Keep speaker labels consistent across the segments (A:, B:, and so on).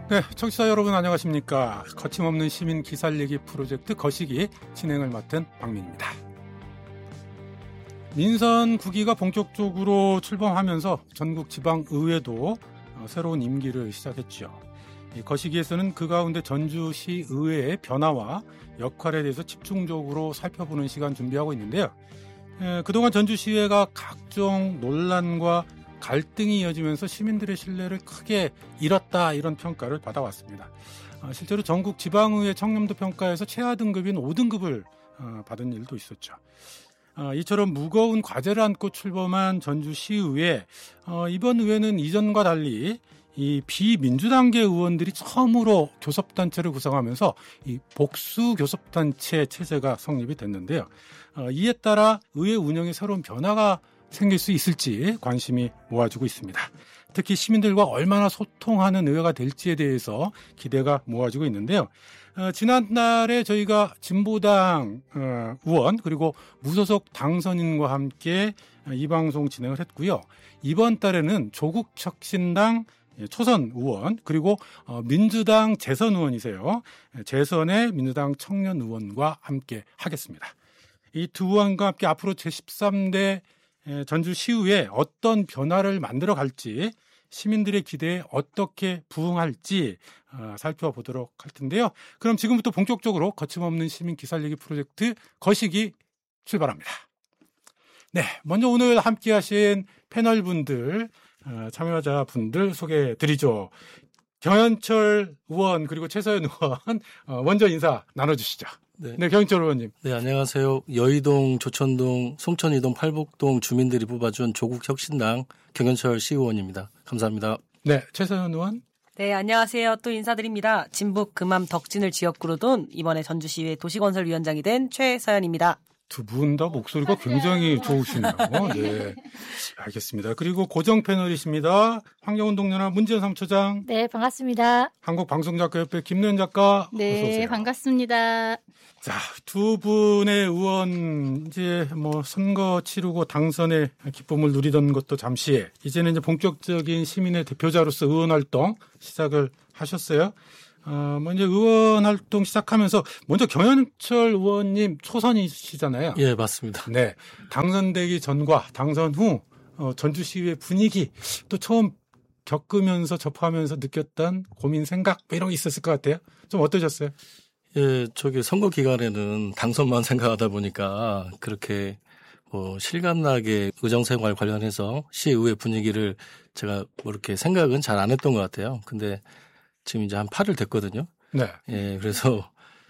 A: 네, 청취자 여러분 안녕하십니까. 거침없는 시민 기살리기 프로젝트 거시기 진행을 맡은 박민입니다. 민선 9기가 본격적으로 출범하면서 전국 지방의회도 새로운 임기를 시작했죠. 이 거시기에서는 그 가운데 전주시 의회의 변화와 역할에 대해서 집중적으로 살펴보는 시간 준비하고 있는데요. 그동안 전주시의회가 각종 논란과 갈등이 이어지면서 시민들의 신뢰를 크게 잃었다, 이런 평가를 받아왔습니다. 실제로 전국 지방의회 청렴도 평가에서 최하 등급인 5등급을 받은 일도 있었죠. 이처럼 무거운 과제를 안고 출범한 전주시의회, 이번 의회는 이전과 달리 이 비민주당계 의원들이 처음으로 교섭단체를 구성하면서 이 복수교섭단체 체제가 성립이 됐는데요. 이에 따라 의회 운영에 새로운 변화가 생길 수 있을지 관심이 모아지고 있습니다. 특히 시민들과 얼마나 소통하는 의회가 될지에 대해서 기대가 모아지고 있는데요. 지난달에 저희가 진보당 의원 그리고 무소속 당선인과 함께 이 방송 진행을 했고요. 이번 달에는 조국혁신당 초선 의원 그리고 민주당 재선 의원이세요. 재선의 민주당 청년 의원과 함께 하겠습니다. 이 두 의원과 함께 앞으로 제13대 전주시의회 어떤 변화를 만들어 갈지, 시민들의 기대에 어떻게 부응할지 살펴보도록 할 텐데요. 그럼 지금부터 본격적으로 거침없는 시민 기살리기 프로젝트 거시기 출발합니다. 네, 먼저 오늘 함께 하신 패널분들, 참여자분들 소개해드리죠. 경현철 의원 그리고 최서연 의원 먼저 인사 나눠주시죠. 네, 경현철 의원님.
B: 네, 안녕하세요. 여의동, 조천동, 송천이동, 팔복동 주민들이 뽑아준 조국혁신당 경현철 시의원입니다. 감사합니다.
A: 네, 최서연 의원.
C: 네, 안녕하세요. 또 인사드립니다. 진북 금암 덕진을 지역구로 둔 이번에 전주시의회 도시건설위원장이 된 최서연입니다.
A: 두 분 다 목소리가 굉장히 좋으시네요. 네, 알겠습니다. 그리고 고정 패널이십니다. 환경운동연합 문지연 사무처장.
D: 네, 반갑습니다.
A: 한국방송작가협회 김노현 작가.
D: 네,
A: 어서 오세요.
D: 반갑습니다.
A: 자, 두 분의 의원 이제 뭐 선거 치르고 당선의 기쁨을 누리던 것도 잠시, 이제는 이제 본격적인 시민의 대표자로서 의원 활동 시작을 하셨어요. 먼저 의원 활동 시작하면서 먼저 경현철 의원님 초선이시잖아요.
B: 예, 맞습니다.
A: 네, 당선되기 전과 당선 후 전주시의 분위기, 또 처음 겪으면서 접하면서 느꼈던 고민, 생각 이런 게 있었을 것 같아요. 좀 어떠셨어요?
B: 예, 선거 기간에는 당선만 생각하다 보니까 그렇게 뭐 실감나게 의정생활 관련해서 시의회 분위기를 제가 뭐 이렇게 생각은 잘 안 했던 것 같아요. 근데 지금 이제 한 8일 됐거든요.
A: 네.
B: 예, 그래서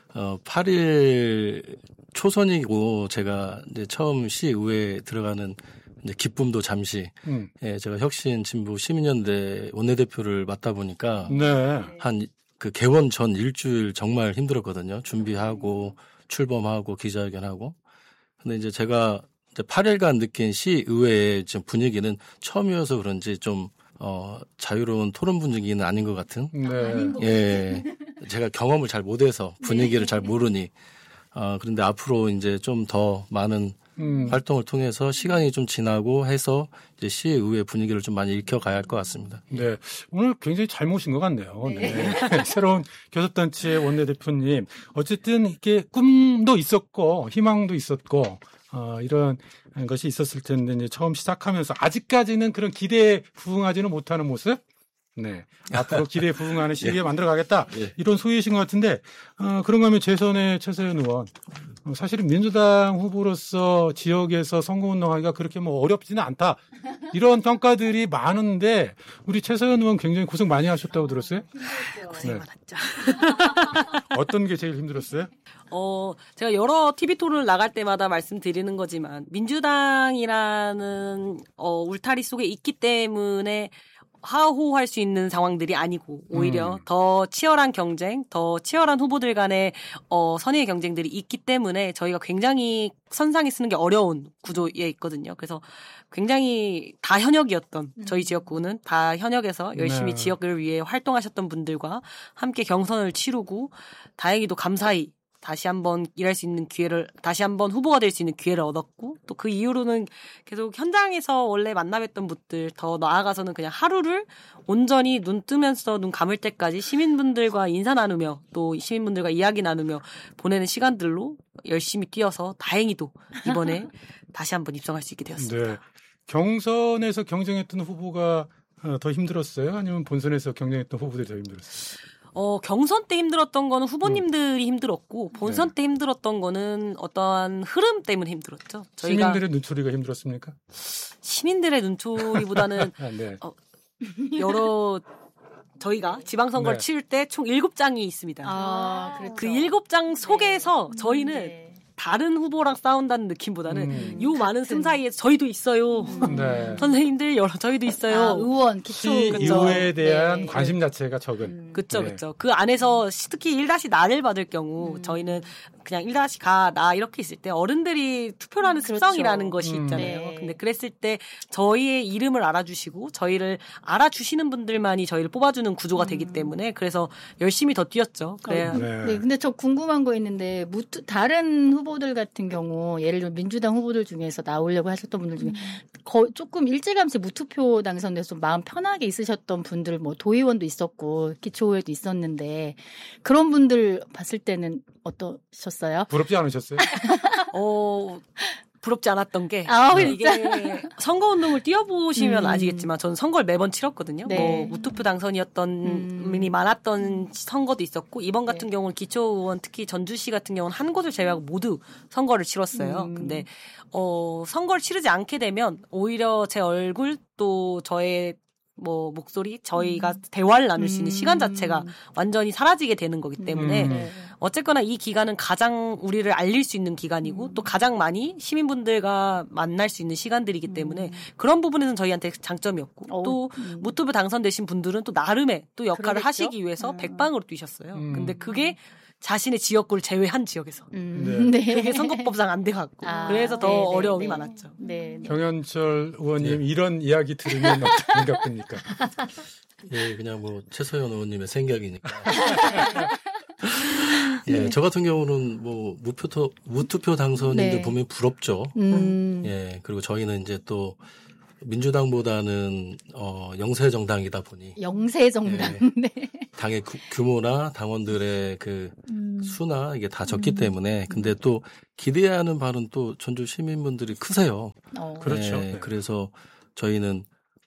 B: 8일 초선이고 제가 이제 처음 시의회에 들어가는 이제 기쁨도 잠시, 예, 제가 혁신 진보 시민연대 원내대표를 맡다 보니까
A: 네.
B: 한 그 개원 전 일주일 정말 힘들었거든요. 준비하고 출범하고 기자회견하고. 근데 이제 제가 이제 8일간 느낀 시의회의 지금 분위기는 처음이어서 그런지 좀 자유로운 토론 분위기는 아닌 것 같은.
A: 네.
B: 예. 제가 경험을 잘 못해서 분위기를 잘 모르니. 그런데 앞으로 이제 좀 더 많은 활동을 통해서 시간이 좀 지나고 해서 이제 시의회 분위기를 좀 많이 익혀가야 할 것 같습니다.
A: 네. 오늘 굉장히 잘 모신 것 같네요. 네. 새로운 교섭단체 원내대표님. 어쨌든 이게 꿈도 있었고, 희망도 있었고, 이런 것이 있었을 텐데, 이제 처음 시작하면서 아직까지는 그런 기대에 부응하지는 못하는 모습? 네. 앞으로 기대에 부응하는 시기에 만들어 가겠다.
B: 예.
A: 이런 소위이신 것 같은데, 그런가 하면 재선의 최서연 의원. 사실은 민주당 후보로서 지역에서 선거운동하기가 그렇게 뭐 어렵지는 않다. 이런 평가들이 많은데, 우리 최서연 의원 굉장히 고생 많이 하셨다고 들었어요?
C: 고생
A: 네.
C: 많았죠.
A: 어떤 게 제일 힘들었어요?
C: 제가 여러 TV 토론을 나갈 때마다 말씀드리는 거지만, 민주당이라는, 울타리 속에 있기 때문에 하호할 수 있는 상황들이 아니고 오히려 더 치열한 경쟁, 더 치열한 후보들 간의 선의의 경쟁들이 있기 때문에 저희가 굉장히 선상에 쓰는 게 어려운 구조에 있거든요. 그래서 굉장히 다 현역이었던 저희 지역구는 다 현역에서 열심히
A: 네.
C: 지역을 위해 활동하셨던 분들과 함께 경선을 치르고 다행히도 감사히 다시 한번 일할 수 있는 기회를, 다시 한번 후보가 될 수 있는 기회를 얻었고, 또 그 이후로는 계속 현장에서 원래 만나뵀던 분들, 더 나아가서는 그냥 하루를 온전히 눈 뜨면서 눈 감을 때까지 시민분들과 인사 나누며 또 시민분들과 이야기 나누며 보내는 시간들로 열심히 뛰어서 다행히도 이번에 다시 한번 입성할 수 있게 되었습니다.
A: 네. 경선에서 경쟁했던 후보가 더 힘들었어요? 아니면 본선에서 경쟁했던 후보들이 더 힘들었어요?
C: 경선 때 힘들었던 거는 후보님들이 힘들었고 본선 때 힘들었던 거는 어떠한 흐름 때문에 힘들었죠. 저희가
A: 시민들의 눈초리가 힘들었습니까?
C: 시민들의 눈초리보다는
A: 네.
C: 여러 저희가 지방선거를
A: 네.
C: 치를 때 총 7장이 있습니다.
D: 그렇죠.
C: 그 7장 속에서 저희는 다른 후보랑 싸운다는 느낌보다는 요 많은 틈 사이에 저희도 있어요.
A: 네.
C: 선생님들 저희도 있어요.
D: 의원 기초
A: 시의회에 대한
D: 네.
A: 관심 자체가 적은.
C: 그쵸,
A: 네.
C: 그쵸. 그 안에서 특히 1-나를 받을 경우 저희는 그냥 1-가 나 이렇게 있을 때 어른들이 투표를 하는
D: 그렇죠.
C: 습성이라는 것이 있잖아요.
D: 네.
C: 근데 그랬을 때 저희의 이름을 알아주시고 저희를 알아주시는 분들만이 저희를 뽑아주는 구조가 되기 때문에 그래서 열심히 더 뛰었죠. 그래야.
A: 네.
D: 근데 저 궁금한 거 있는데 다른 후보들 같은 경우 예를 들어 민주당 후보들 중에서 나오려고 하셨던 분들 중에 조금 일찌감치 무투표 당선돼서 마음 편하게 있으셨던 분들 뭐 도의원도 있었고 기초의회도 있었는데 그런 분들 봤을 때는 어떠셨어요?
A: 부럽지 않으셨어요?
C: 부럽지 않았던 게 이게 선거운동을 뛰어보시면 아시겠지만 저는 선거를 매번 치렀거든요.
D: 네.
C: 뭐 무투표 당선이었던 분이 많았던 선거도 있었고 이번 같은 경우는 기초의원 특히 전주시 같은 경우는 한 곳을 제외하고 모두 선거를 치렀어요. 근데 선거를 치르지 않게 되면 오히려 제 얼굴 또 저의 뭐 목소리 저희가 대화를 나눌 수 있는 시간 자체가 완전히 사라지게 되는 거기 때문에 어쨌거나 이 기간은 가장 우리를 알릴 수 있는 기간이고 또 가장 많이 시민분들과 만날 수 있는 시간들이기 때문에 그런 부분에서는 저희한테 장점이었고 또 무투표 당선되신 분들은 또 나름의 또 역할을
D: 그러겠죠?
C: 하시기 위해서 백방으로 뛰셨어요. 근데 그게 자신의 지역구를 제외한 지역에서 그게 선거법상 안 돼갖고 그래서 더 어려움이 많았죠.
D: 네.
A: 정현철 의원님 이런 이야기 들으면 어떤 생각입니까?
B: 예, 그냥 뭐 최서연 의원님의 생각이니까. 예, 저 같은 경우는 뭐 무투표 당선인들 보면 부럽죠. 예, 그리고 저희는 이제 또 민주당보다는 영세 정당이다 보니
D: 영세 정당.
B: 예,
D: 네.
B: 당의 규모나 당원들의 그 수나 이게 다 적기 때문에 근데 또 기대하는 바는 또 전주 시민분들이 크세요.
A: 그렇죠.
B: 예, 그래서 저희는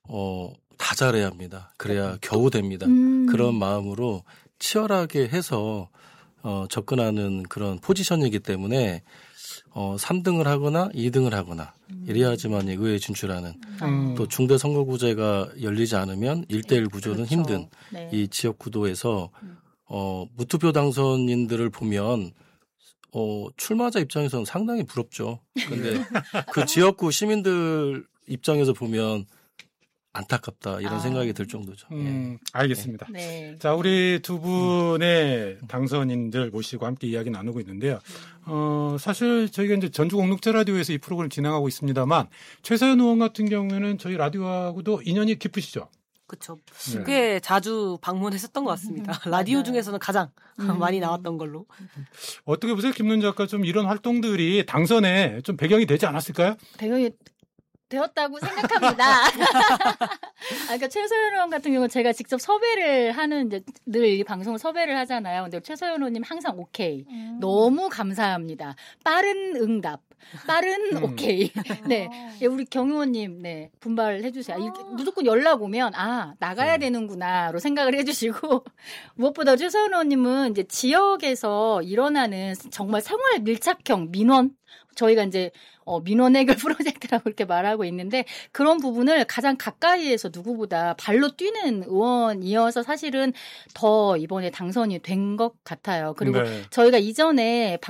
B: 다 잘해야 합니다. 그래야 겨우 됩니다. 그런 마음으로 치열하게 해서 접근하는 그런 포지션이기 때문에 3등을 하거나 2등을 하거나 이래야지만 의회에 진출하는 또 중대 선거구제가 열리지 않으면 1대1 구조는
D: 그렇죠.
B: 힘든
D: 네.
B: 이 지역구도에서 무투표 당선인들을 보면 출마자 입장에서는 상당히 부럽죠. 근데 그 지역구 시민들 입장에서 보면 안타깝다 이런 생각이 들 정도죠.
A: 알겠습니다.
D: 네.
A: 자, 우리 두 분의 당선인들 모시고 함께 이야기 나누고 있는데요. 사실 저희가 이제 전주공동체 라디오에서 이 프로그램을 진행하고 있습니다만 최서연 의원 같은 경우에는 저희 라디오하고도 인연이 깊으시죠?
C: 그렇죠.
A: 네.
C: 꽤 자주 방문했었던 것 같습니다. 라디오 중에서는 가장 많이 나왔던 걸로.
A: 어떻게 보세요, 김론 작가? 좀 이런 활동들이 당선에 좀 배경이 되지 않았을까요?
D: 배경이 되었다고 생각합니다. 그러니까 최서연 의원 같은 경우는 제가 직접 섭외를 하는 이제 늘 이 방송을 섭외를 하잖아요. 근데 최서연 의원님 항상 오케이. 너무 감사합니다. 빠른 응답. 빠른 오케이. 네. 우리 경 의원님, 네. 분발해 주세요. 이렇게 무조건 연락 오면, 나가야 되는구나로 생각을 해 주시고, 무엇보다 최서연 의원님은 이제 지역에서 일어나는 정말 생활 밀착형 민원, 저희가 이제 민원 해결 프로젝트라고 이렇게 말하고 있는데 그런 부분을 가장 가까이에서 누구보다 발로 뛰는 의원이어서 사실은 더 이번에 당선이 된 것 같아요. 그리고
A: 네.
D: 저희가 이전에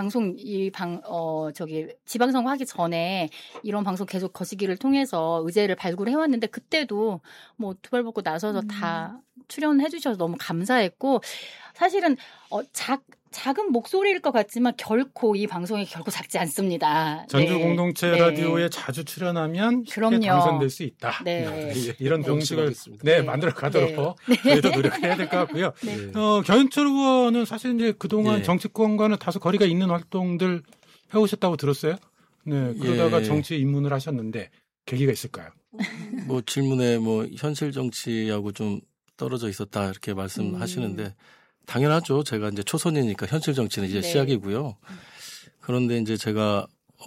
D: 지방선거 하기 전에 이런 방송 계속 거시기를 통해서 의제를 발굴해 왔는데 그때도 뭐 두발 벗고 나서서 다 출연해 주셔서 너무 감사했고 사실은 작은 목소리일 것 같지만 결코 이 방송이 결코 작지 않습니다.
A: 전주
D: 네.
A: 공동체
D: 네.
A: 라디오에 자주 출연하면 쉽게
D: 그럼요.
A: 당선될 수 있다.
D: 네.
A: 이런 병식을
D: 네.
A: 만들어 가도록 저희도 노력해야 될 것 같고요.
D: 네.
A: 경현철 의원은 사실 이제 그동안
B: 예.
A: 정치권과는 다소 거리가 있는 활동들 해오셨다고 들었어요. 네, 그러다가
B: 예.
A: 정치에 입문을 하셨는데 계기가 있을까요?
B: 뭐 질문에 뭐 현실 정치하고 좀 떨어져 있었다 이렇게 말씀하시는데 당연하죠. 제가 이제 초선이니까 현실 정치는 이제
D: 네.
B: 시작이고요. 그런데 이제 제가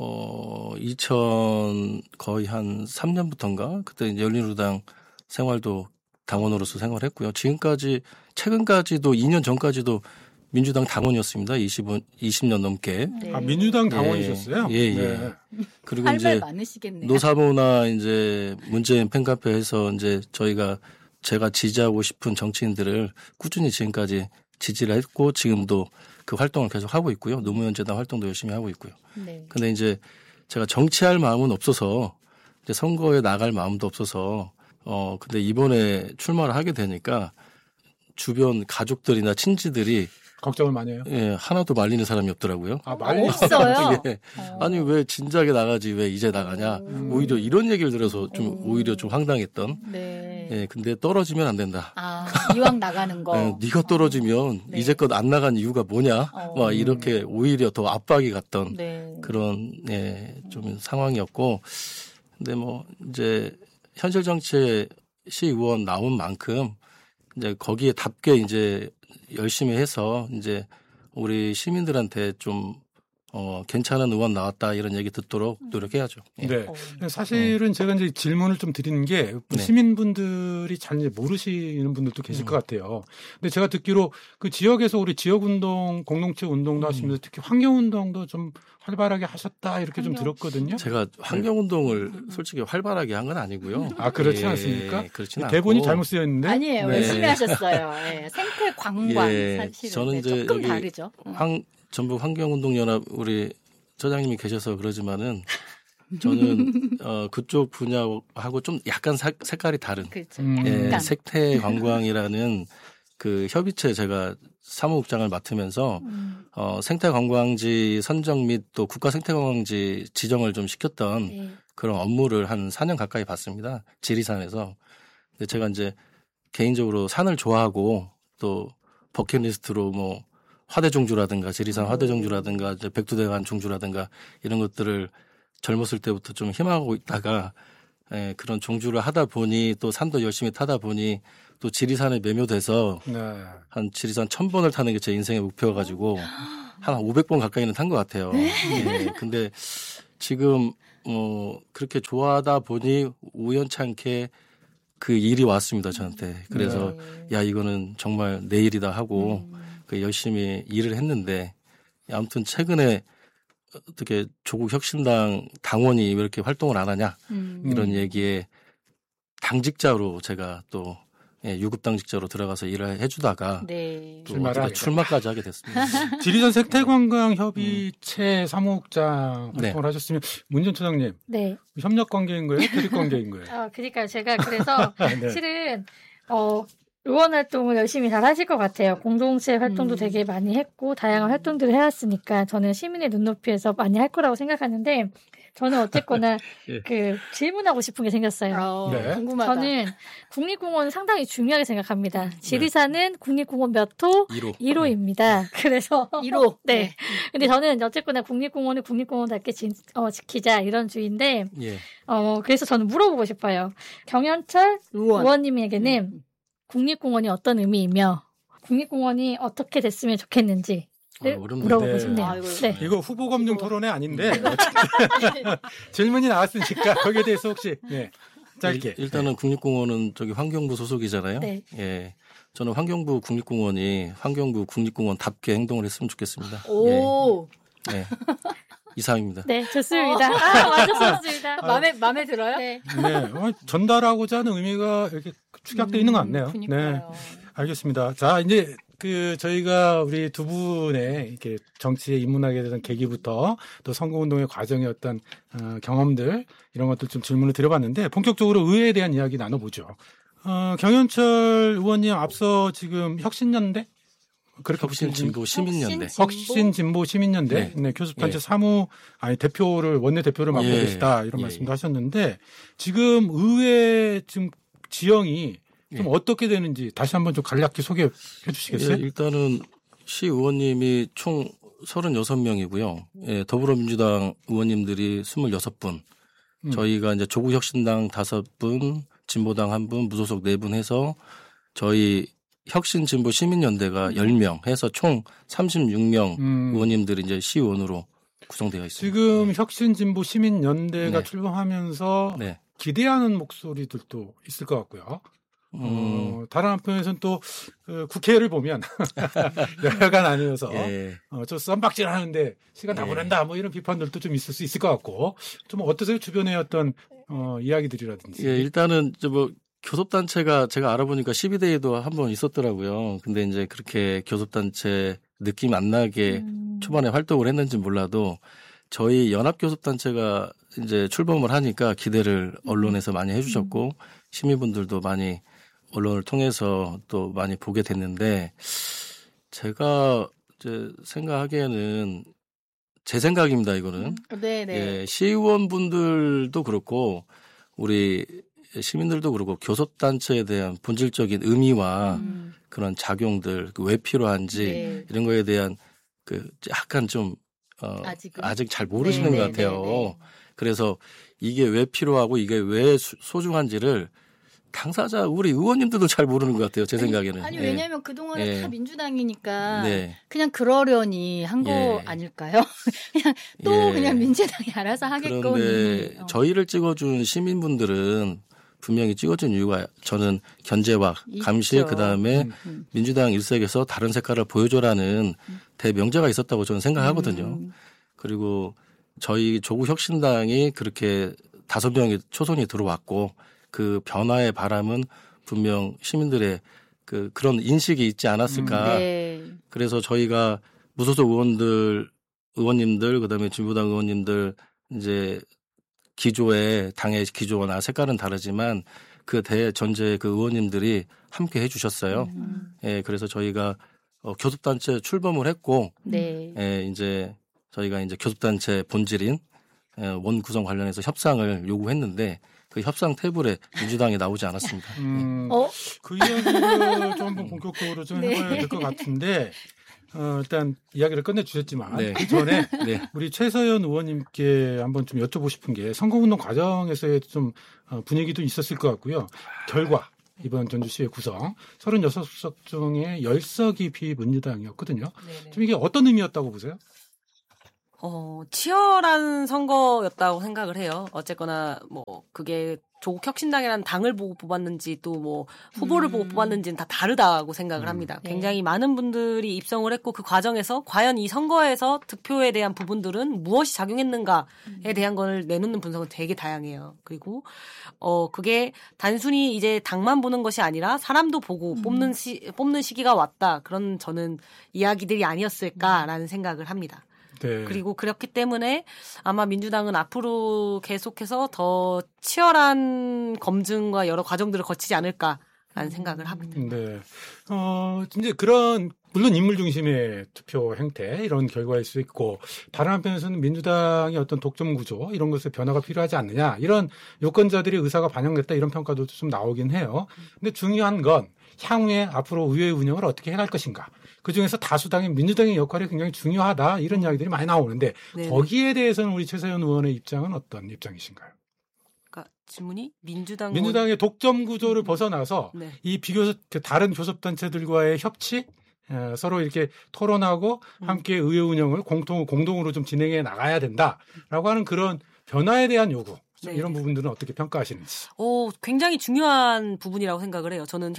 B: 2000 거의 한 3년부터인가 그때 이제 열린우리당 생활도 당원으로서 생활했고요. 지금까지 최근까지도 2년 전까지도 민주당 당원이었습니다. 20년 넘게.
D: 네.
A: 민주당 당원이셨어요?
B: 예.
A: 네.
B: 그리고
D: 할 말
B: 이제
D: 많으시겠네요.
B: 노사모나 이제 문재인 팬카페에서 이제 제가 지지하고 싶은 정치인들을 꾸준히 지금까지 지지를 했고 지금도 그 활동을 계속 하고 있고요. 노무현 재단 활동도 열심히 하고 있고요.
D: 네.
B: 근데 이제 제가 정치할 마음은 없어서 이제 선거에 나갈 마음도 없어서 근데 이번에 출마를 하게 되니까 주변 가족들이나 친지들이
A: 걱정을 많이 해요.
B: 예, 하나도 말리는 사람이 없더라고요.
D: 없어요.
B: 예. 아니 왜 진작에 나가지 왜 이제 나가냐. 오히려 이런 얘기를 들어서 좀 오히려 좀 황당했던.
D: 네.
B: 예, 근데 떨어지면 안 된다.
D: 이왕 나가는 거.
B: 예, 네가 떨어지면
D: 네.
B: 이제껏 안 나간 이유가 뭐냐. 막 이렇게 오히려 더 압박이 갔던
D: 네.
B: 그런 좀 상황이었고. 근데 뭐 이제 현실 정치의 시의원 나온 만큼 이제 거기에 답게 이제 열심히 해서 이제 우리 시민들한테 좀 괜찮은 의원 나왔다 이런 얘기 듣도록 노력해야죠. 예.
A: 네. 사실은 제가 이제 질문을 좀 드리는 게
B: 네.
A: 시민분들이 잘 이제 모르시는 분들도 계실 것 같아요. 근데 제가 듣기로 그 지역에서 우리 지역운동, 공동체 운동도 하시면서 특히 환경운동도 좀 활발하게 하셨다 이렇게 좀 들었거든요.
B: 제가 환경운동을 솔직히 활발하게 한 건 아니고요.
A: 그렇지 않습니까?
B: 그렇진 않고.
A: 대본이 잘못 쓰여 있는데.
D: 아니에요.
B: 네.
D: 열심히 하셨어요. 예. 생태 관광
B: 예.
D: 사실은
B: 저는 이제
D: 조금
B: 여기
D: 다르죠.
B: 전북 환경운동연합 우리 처장님이 계셔서 그러지만은 저는 그쪽 분야하고 좀 약간 색깔이 다른
D: 그렇죠.
B: 예,
D: 약간.
B: 생태 관광이라는 그 협의체 제가 사무국장을 맡으면서 생태관광지 선정 및 또 국가 생태관광지 지정을 좀 시켰던
D: 네.
B: 그런 업무를 한 4년 가까이 봤습니다. 지리산에서. 근데 제가 이제 개인적으로 산을 좋아하고 또 버킷리스트로 뭐 화대종주라든가 지리산 화대종주라든가 이제 백두대간 종주라든가 이런 것들을 젊었을 때부터 좀 희망하고 있다가 그런 종주를 하다 보니 또 산도 열심히 타다 보니 또 지리산에 매료돼서 한 지리산 1000번을 타는 게 제 인생의 목표여가지고 한 500번 가까이는 탄 것 같아요. 예, 근데 지금 그렇게 좋아하다 보니 우연찮게 그 일이 왔습니다, 저한테. 그래서 야 이거는 정말 내 일이다 하고 그 열심히 일을 했는데 아무튼 최근에 어떻게 조국 혁신당 당원이 왜 이렇게 활동을 안 하냐 이런 얘기에 당직자로 제가 또 유급 당직자로 들어가서 일을 해주다가
D: 네.
B: 또 출마까지 하게 됐습니다.
A: 지리산 생태관광협의체 사무국장
B: 네.
A: 활동을 하셨으면 문 전 처장님
E: 네.
A: 협력 관계인 거예요? 대립 관계인 거예요?
E: 그러니까 제가 그래서
A: 네.
E: 실은 의원 활동을 열심히 잘 하실 것 같아요. 공동체 활동도 되게 많이 했고 다양한 활동들을 해왔으니까 저는 시민의 눈높이에서 많이 할 거라고 생각하는데 저는 어쨌거나
B: 예.
E: 그 질문하고 싶은 게 생겼어요.
A: 네.
D: 궁금하다.
E: 저는 국립공원은 상당히 중요하게 생각합니다. 지리산은 국립공원 몇 호?
B: 1호.
E: 1호입니다. 그래서
D: 1호.
E: 네. 근데 저는 어쨌거나 국립공원을 국립공원답게 지키자 이런 주의인데
B: 예.
E: 그래서 저는 물어보고 싶어요. 경현철 의원님에게는 국립공원이 어떤 의미이며 국립공원이 어떻게 됐으면 좋겠는지 물어보고 싶네요. 네.
A: 이거 후보 검증 토론회 아닌데 질문이 나왔으니까 거기에 대해서 혹시 짧게.
B: 일단은 국립공원은 저기 환경부 소속이잖아요.
E: 네.
B: 예. 저는 환경부 국립공원이 환경부 국립공원답게 행동을 했으면 좋겠습니다.
D: 오.
B: 예. 네. 이상입니다.
E: 네, 좋습니다. 완전 좋습니다.
D: 마음에 들어요?
E: 네.
A: 네. 전달하고자 하는 의미가 이렇게 축약되어 있는 것 같네요. 네. 알겠습니다. 자, 이제 저희가 우리 두 분의 이렇게 정치에 입문하게 되던 계기부터 또 선거운동의 과정의 어떤 경험들 이런 것들 좀 질문을 드려봤는데 본격적으로 의회에 대한 이야기 나눠보죠. 경현철 의원님 앞서 지금 혁신연대 그렇게
B: 혁신 진보 시민연대.
A: 혁신 진보 시민연대 네, 교섭단체 대표를 원내 대표를 맡고 계시다 이런 말씀도 하셨는데 지금 의회 지금 지형이 좀 어떻게 되는지 다시 한번 좀 간략히 소개해 주시겠어요?
B: 일단은 시 의원님이 총 36명이고요. 예, 더불어민주당 의원님들이 26분. 저희가 이제 조국혁신당 5분, 진보당 1분, 무소속 4분 해서 저희 혁신진보 시민연대가 10명 해서 총 36명 의원님들이 이제 시의원으로 구성되어 있습니다.
A: 지금 혁신진보 시민연대가 출범하면서 기대하는 목소리들도 있을 것 같고요. 다른 한편에서는 또 국회를 보면 여야가 나뉘어서 저 쌈박질 하는데 시간 다 보낸다 뭐 이런 비판들도 좀 있을 수 있을 것 같고 좀 어떠세요? 주변의 어떤 이야기들이라든지.
B: 일단은 뭐 교섭단체가 제가 알아보니까 12대에도 한 번 있었더라고요. 근데 이제 그렇게 교섭단체 느낌 안 나게 초반에 활동을 했는지 몰라도 저희 연합교섭단체가 이제 출범을 하니까 기대를 언론에서 많이 해주셨고 시민분들도 많이 언론을 통해서 또 많이 보게 됐는데 제가 이제 생각하기에는 제 생각입니다. 이거는 시의원분들도 그렇고 우리 시민들도 그렇고 교섭단체에 대한 본질적인 의미와 그런 작용들 왜 필요한지 이런 거에 대한 그 약간 좀 아직 잘 모르시는 것 같아요. 그래서 이게 왜 필요하고 이게 왜 소중한지를 당사자 우리 의원님들도 잘 모르는 것 같아요. 제 생각에는.
D: 아니 왜냐하면 그동안에 다 민주당이니까 그냥 그러려니 한 거 아닐까요? 그냥 또 그냥 민주당이 알아서 하겠거니.
B: 그런데 저희를 찍어준 시민분들은 분명히 찍어준 이유가 저는 견제와 감시 그다음에 민주당 일색에서 다른 색깔을 보여줘라는 대명제가 있었다고 저는 생각하거든요. 그리고 저희 조국혁신당이 그렇게 5명이 초선이 들어왔고 그 변화의 바람은 분명 시민들의 그런 인식이 있지 않았을까. 그래서 저희가 무소속 의원님들 그다음에 진보당 의원님들 이제 기조에 당의 기조나 색깔은 다르지만 그 대전제 그 의원님들이 함께 해주셨어요. 그래서 저희가 교섭단체 출범을 했고 이제 저희가 이제 교섭단체 본질인 원 구성 관련해서 협상을 요구했는데 그 협상 테이블에 민주당이 나오지 않았습니다.
A: 그 이야기를 좀 한번 본격적으로 좀 해봐야 될 것 같은데 일단 이야기를 끝내주셨지만 그 전에 우리 최서연 의원님께 한번 좀 여쭤보고 싶은 게 선거운동 과정에서의 좀 분위기도 있었을 것 같고요. 결과 이번 전주시의 구성 36석 중에 10석이 비민주당이었거든요. 좀 이게 어떤 의미였다고 보세요?
C: 치열한 선거였다고 생각을 해요. 어쨌거나 뭐 그게 조국혁신당이라는 당을 보고 뽑았는지 또 뭐 후보를 보고 뽑았는지는 다 다르다고 생각을 합니다. 굉장히 많은 분들이 입성을 했고 그 과정에서 과연 이 선거에서 득표에 대한 부분들은 무엇이 작용했는가에 대한 걸 내놓는 분석은 되게 다양해요. 그리고 그게 단순히 이제 당만 보는 것이 아니라 사람도 보고 뽑는 시기가 왔다. 그런 저는 이야기들이 아니었을까라는 생각을 합니다. 그리고 그렇기 때문에 아마 민주당은 앞으로 계속해서 더 치열한 검증과 여러 과정들을 거치지 않을까라는 생각을 합니다.
A: 이제 그런 물론 인물 중심의 투표 행태 이런 결과일 수 있고 다른 한편에서는 민주당의 어떤 독점 구조 이런 것에 변화가 필요하지 않느냐 이런 유권자들의 의사가 반영됐다 이런 평가도 좀 나오긴 해요. 근데 중요한 건 향후에 앞으로 의회 운영을 어떻게 해갈 것인가. 그중에서 다수당인 민주당의 역할이 굉장히 중요하다 이런 이야기들이 많이 나오는데 거기에 대해서는 우리 최서연 의원의 입장은 어떤 입장이신가요?
C: 그러니까 질문이
A: 민주당의 독점 구조를 벗어나서 이 다른 교섭단체들과의 협치 서로 이렇게 토론하고 함께 의회 운영을 공동으로 좀 진행해 나가야 된다라고 하는 그런 변화에 대한 요구 이런 부분들은 어떻게 평가하시는지?
C: 굉장히 중요한 부분이라고 생각을 해요. 저는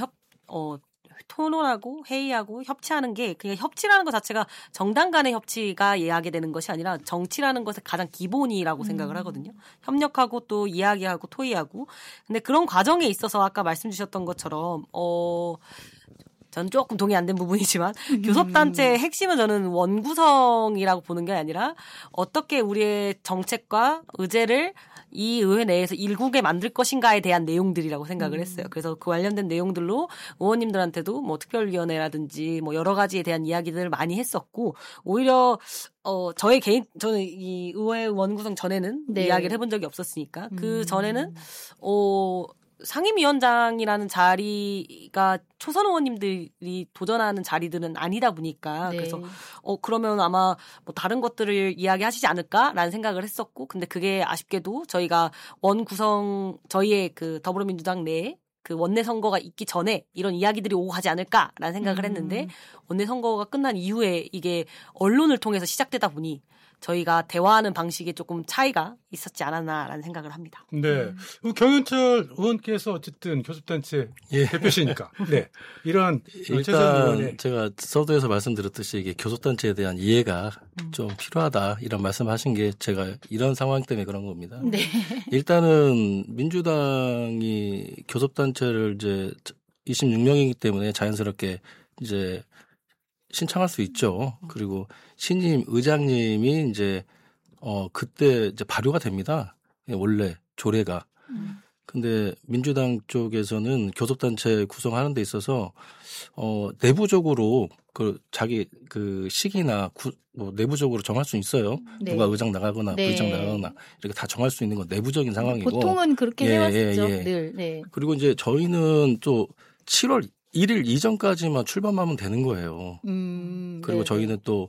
C: 토론하고 회의하고 협치하는 게 그냥 협치라는 것 자체가 정당 간의 협치가 이야기 되는 것이 아니라 정치라는 것의 가장 기본이라고 생각을 하거든요. 협력하고 또 이야기하고 토의하고. 근데 그런 과정에 있어서 아까 말씀 주셨던 것처럼 저는 조금 동의 안 된 부분이지만 교섭단체의 핵심은 저는 원구성이라고 보는 게 아니라 어떻게 우리의 정책과 의제를 이 의회 내에서 일국에 만들 것인가에 대한 내용들이라고 생각을 했어요. 그래서 그 관련된 내용들로 의원님들한테도 뭐 특별위원회라든지 뭐 여러 가지에 대한 이야기들을 많이 했었고 오히려 저는 이 의회 원구성 전에는
D: 네.
C: 이야기를 해본 적이 없었으니까 그 전에는 상임위원장이라는 자리가 초선 의원님들이 도전하는 자리들은 아니다 보니까
D: 네.
C: 그래서 그러면 아마 뭐 다른 것들을 이야기하시지 않을까라는 생각을 했었고 근데 그게 아쉽게도 저희가 저희의 그 더불어민주당 내에 그 원내 선거가 있기 전에 이런 이야기들이 오고 가지 않을까라는 생각을 했는데 원내 선거가 끝난 이후에 이게 언론을 통해서 시작되다 보니 저희가 대화하는 방식에 조금 차이가 있었지 않았나라는 생각을 합니다.
A: 네. 경현철 의원께서 어쨌든 교섭단체 대표시니까. 네. 이런
B: 일단 제가 서두에서 말씀드렸듯이 이게 교섭단체에 대한 이해가 좀 필요하다 이런 말씀하신 게 제가 이런 상황 때문에 그런 겁니다.
D: 네.
B: 일단은 민주당이 교섭단체를 이제 26명이기 때문에 자연스럽게 이제 신청할 수 있죠. 그리고 신임 의장님이 이제 그때 이제 발효가 됩니다. 원래 조례가. 근데 민주당 쪽에서는 교섭단체 구성하는 데 있어서 내부적으로 그 자기 그 시기나 뭐 내부적으로 정할 수 있어요.
D: 네.
B: 누가 의장 나가거나
D: 네.
B: 부의장 나가거나 이렇게 다 정할 수 있는 건 내부적인 상황이고.
D: 보통은 그렇게 해왔었죠. 늘. 네.
B: 그리고 이제 저희는 또 7월 1일 이전까지만 출범하면 되는 거예요. 그리고
D: 네.
B: 저희는 또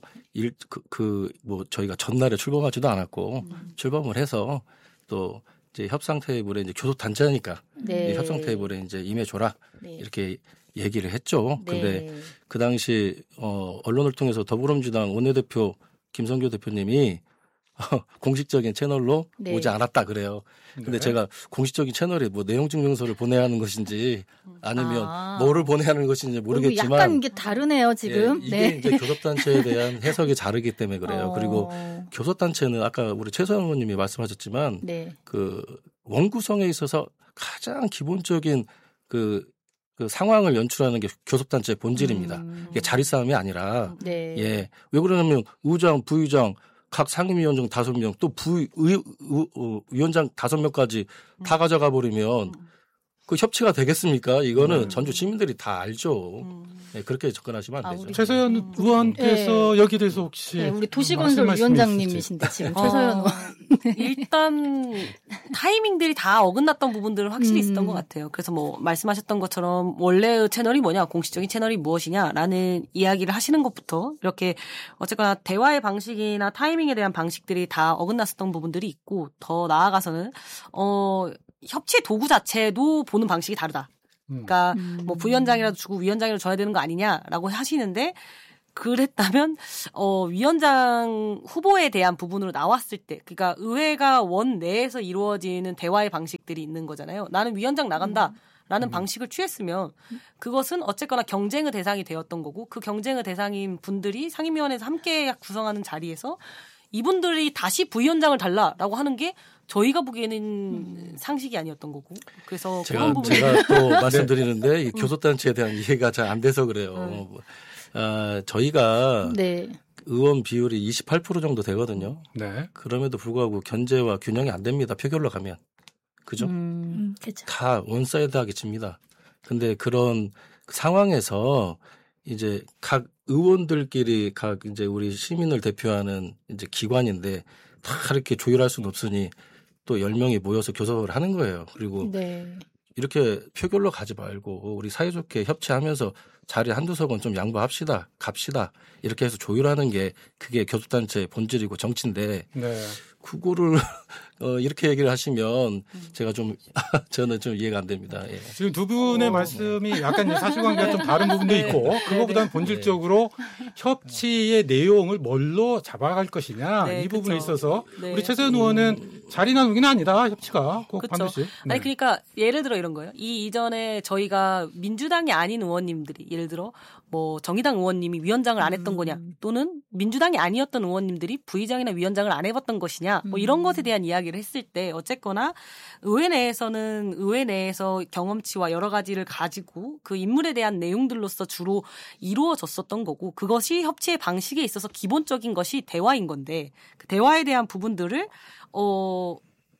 B: 뭐 저희가 전날에 출범하지도 않았고 출범을 해서 또 이제 협상 테이블에 이제 교섭 단체니까
D: 네.
B: 협상 테이블에 이제 임해줘라
D: 네.
B: 이렇게 얘기를 했죠.
D: 네.
B: 근데 그 당시 언론을 통해서 더불어민주당 원내대표 김성교 대표님이 공식적인 채널로
D: 네.
B: 오지 않았다 그래요. 근데 제가 공식적인 채널에 뭐 내용 증명서를 보내야 하는 것인지 아니면 뭐를 보내야 하는 것인지 모르겠지만
D: 약간 이게 다르네요 지금.
B: 예, 이게
D: 네.
B: 이제 교섭단체에 대한 해석이 다르기 때문에 그래요. 그리고 교섭단체는 아까 우리 최소영 의원님이 말씀하셨지만
D: 네.
B: 그 원구성에 있어서 가장 기본적인 그 상황을 연출하는 게 교섭단체의 본질입니다. 이게 자리 싸움이 아니라
D: 네.
B: 예. 왜 그러냐면 의장, 부의장 각 상임위원장 5명 또 위원장 5명까지 다 가져가 버리면 그 협치가 되겠습니까? 이거는 전주 시민들이 다 알죠. 네, 그렇게 접근하시면 안 되죠.
A: 최서연 의원께서 여기에 대해서 혹시
D: 우리 도시건설 위원장님이신데 지금 최서연 의원.
C: 일단 타이밍들이 다 어긋났던 부분들은 확실히 있었던 것 같아요. 그래서 뭐 말씀하셨던 것처럼 원래의 채널이 뭐냐, 공식적인 채널이 무엇이냐라는 이야기를 하시는 것부터 이렇게 어쨌거나 대화의 방식이나 타이밍에 대한 방식들이 다 어긋났었던 부분들이 있고 더 나아가서는 협치 도구 자체도 보는 방식이 다르다. 그러니까 뭐 부위원장이라도 주고 위원장이라도 줘야 되는 거 아니냐라고 하시는데 그랬다면 위원장 후보에 대한 부분으로 나왔을 때 그러니까 의회가 원 내에서 이루어지는 대화의 방식들이 있는 거잖아요. 나는 위원장 나간다라는 방식을 취했으면 그것은 어쨌거나 경쟁의 대상이 되었던 거고 그 경쟁의 대상인 분들이 상임위원회에서 함께 구성하는 자리에서 이분들이 다시 부위원장을 달라라고 하는 게 저희가 보기에는 상식이 아니었던 거고 그래서
B: 제가 또 말씀드리는데 이 교섭단체에 대한 이해가 잘 안 돼서 그래요. 저희가
D: 네.
B: 의원 비율이 28% 정도 되거든요.
A: 네.
B: 그럼에도 불구하고 견제와 균형이 안 됩니다. 표결로 가면. 그죠?
E: 그렇죠.
B: 다 원사이드하게 집니다. 근데 그런 상황에서 이제 각 의원들끼리 각 이제 우리 시민을 대표하는 이제 기관인데 다 이렇게 조율할 수는 없으니 또 10명이 모여서 교섭을 하는 거예요. 그리고
D: 네.
B: 이렇게 표결로 가지 말고 우리 사이좋게 협치하면서 자리 한두 석은 좀 양보합시다. 갑시다. 이렇게 해서 조율하는 게 그게 교섭단체의 본질이고 정치인데
A: 네.
B: 그거를 이렇게 얘기를 하시면 제가 저는 좀 이해가 안 됩니다. 예.
A: 지금 두 분의 말씀이 약간 이제 사실관계가 좀 다른 부분도 있고 그거보다는 본질적으로 협치의 내용을 뭘로 잡아갈 것이냐 이 부분에 있어서 우리 최서연 의원은 자리 나누기는 아니다. 협치가 꼭 반드시. 네.
C: 아니 그러니까 예를 들어 이런 거예요. 이 이전에 저희가 민주당이 아닌 의원님들이 예를 들어 뭐 정의당 의원님이 위원장을 안 했던 거냐 또는 민주당이 아니었던 의원님들이 부의장이나 위원장을 안 해봤던 것이냐 뭐 이런 것에 대한 이야기를 했을 때 어쨌거나 의회 내에서는 의회 내에서 경험치와 여러 가지를 가지고 그 인물에 대한 내용들로서 주로 이루어졌었던 거고 그것이 협치의 방식에 있어서 기본적인 것이 대화인 건데 그 대화에 대한 부분들을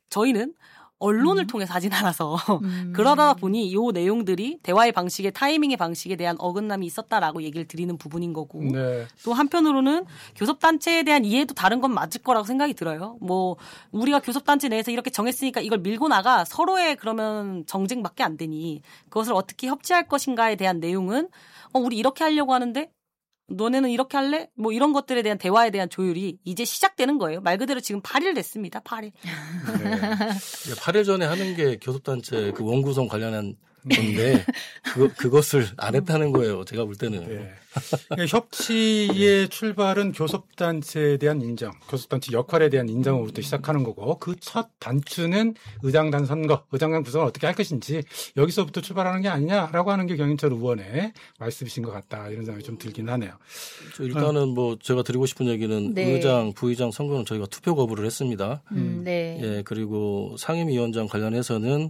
C: 저희는 언론을 통해서 하진 않아서 그러다 보니 이 내용들이 대화의 방식에 타이밍의 방식에 대한 어긋남이 있었다라고 얘기를 드리는 부분인 거고
A: 네.
C: 또 한편으로는 교섭단체에 대한 이해도 다른 건 맞을 거라고 생각이 들어요. 뭐 우리가 교섭단체 내에서 이렇게 정했으니까 이걸 밀고 나가 서로의 그러면 정쟁밖에 안 되니 그것을 어떻게 협치할 것인가에 대한 내용은 우리 이렇게 하려고 하는데 너네는 이렇게 할래? 뭐 이런 것들에 대한 대화에 대한 조율이 이제 시작되는 거예요. 말 그대로 지금 8일 됐습니다. 8일.
B: 네. 8일 전에 하는 게 교섭단체 그 원구성 관련한 건데 그것을 안 했다는 거예요. 제가 볼 때는.
A: 네. 그러니까 협치의 출발은 교섭단체에 대한 인정, 교섭단체 역할에 대한 인정으로부터 시작하는 거고 그 첫 단추는 의장단 선거, 의장단 구성을 어떻게 할 것인지 여기서부터 출발하는 게 아니냐라고 하는 게 경인철 의원의 말씀이신 것 같다 이런 생각이 좀 들긴 하네요.
B: 일단은 뭐 제가 드리고 싶은 얘기는
D: 네.
B: 의장, 부의장 선거는 저희가 투표 거부를 했습니다.
D: 네.
B: 예, 그리고 상임위원장 관련해서는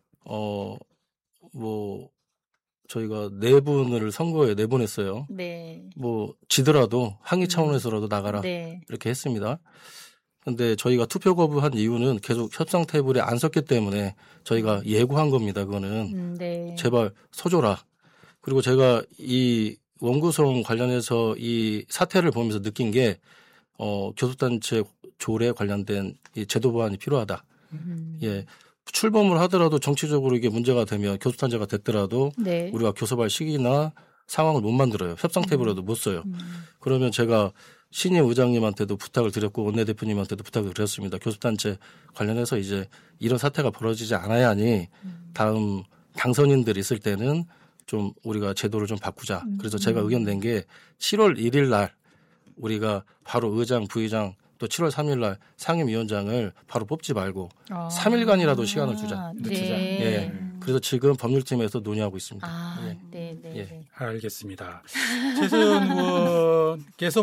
B: 뭐 저희가 4분을 선거에 내보냈어요.
D: 네.
B: 뭐 지더라도 항의 차원에서라도 나가라
D: 네.
B: 이렇게 했습니다. 그런데 저희가 투표 거부한 이유는 계속 협상 테이블에 안 섰기 때문에 저희가 예고한 겁니다. 그거는
D: 네.
B: 제발 서줘라. 그리고 제가 이 원구성 관련해서 이 사태를 보면서 느낀 게 교섭단체 조례 관련된 이 제도 보완이 필요하다. 예. 출범을 하더라도 정치적으로 이게 문제가 되면 교섭단체가 됐더라도
D: 네.
B: 우리가 교섭할 시기나 상황을 못 만들어요. 협상 테이블에도 못 써요. 그러면 제가 신임 의장님한테도 부탁을 드렸고 원내대표님한테도 부탁을 드렸습니다. 교섭단체 관련해서 이제 이런 사태가 벌어지지 않아야 하니 다음 당선인들 있을 때는 좀 우리가 제도를 좀 바꾸자. 그래서 제가 의견 낸 게 7월 1일 날 우리가 바로 의장, 부의장 또 7월 3일 날 상임위원장을 바로 뽑지 말고 3일간이라도 시간을 주자.
D: 네.
B: 예. 그래서 지금 법률팀에서 논의하고 있습니다. 예.
D: 네, 네.
B: 예.
A: 알겠습니다. 최소연 의원께서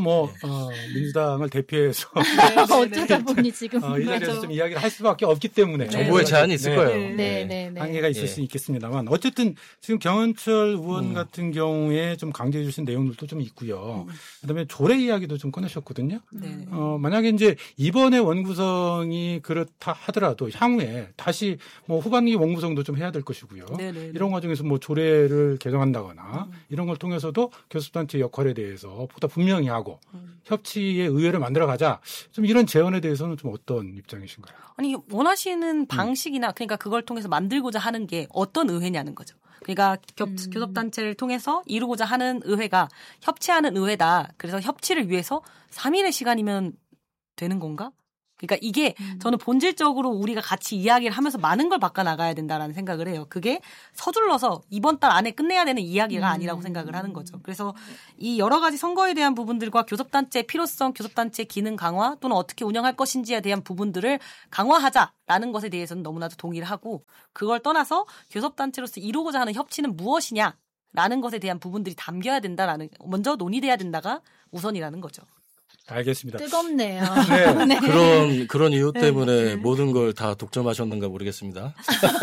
A: 민주당을 대표해서
D: 어쩌다 보니 지금
A: 이 자리에서 좀 이야기를 할 수밖에 없기 때문에
B: 정보의 제한이 있을 거예요.
D: 네.
A: 한계가 있을 수 있겠습니다만 어쨌든 지금 경은철 의원 같은 경우에 좀 강조해 주신 내용들도 좀 있고요. 그다음에 조례 이야기도 좀 꺼내셨거든요.
C: 네.
A: 만약에 이제 이번에 원구성이 그렇다 하더라도 향후에 다시 뭐 후반기 원구성도 좀 해야 될 것이고요.
C: 네네.
A: 이런 과정에서 뭐 조례를 개정한다거나 이런 걸 통해서도 교섭단체 역할에 대해서 보다 분명히 하고 협치의 의회를 만들어가자. 좀 이런 제언에 대해서는 좀 어떤 입장이신가요?
C: 아니 원하시는 방식이나 그러니까 그걸 통해서 만들고자 하는 게 어떤 의회냐는 거죠. 그러니까 교섭단체를 통해서 이루고자 하는 의회가 협치하는 의회다. 그래서 협치를 위해서 3일의 시간이면 되는 건가? 그러니까 이게 저는 본질적으로 우리가 같이 이야기를 하면서 많은 걸 바꿔나가야 된다라는 생각을 해요. 그게 서둘러서 이번 달 안에 끝내야 되는 이야기가 아니라고 생각을 하는 거죠. 그래서 이 여러 가지 선거에 대한 부분들과 교섭단체의 필요성, 교섭단체의 기능 강화 또는 어떻게 운영할 것인지에 대한 부분들을 강화하자라는 것에 대해서는 너무나도 동의를 하고 그걸 떠나서 교섭단체로서 이루고자 하는 협치는 무엇이냐라는 것에 대한 부분들이 담겨야 된다라는 먼저 논의돼야 된다가 우선이라는 거죠.
A: 알겠습니다.
D: 뜨겁네요.
A: 네.
B: 그런 이유 때문에 모든 걸 다 독점하셨는가 모르겠습니다.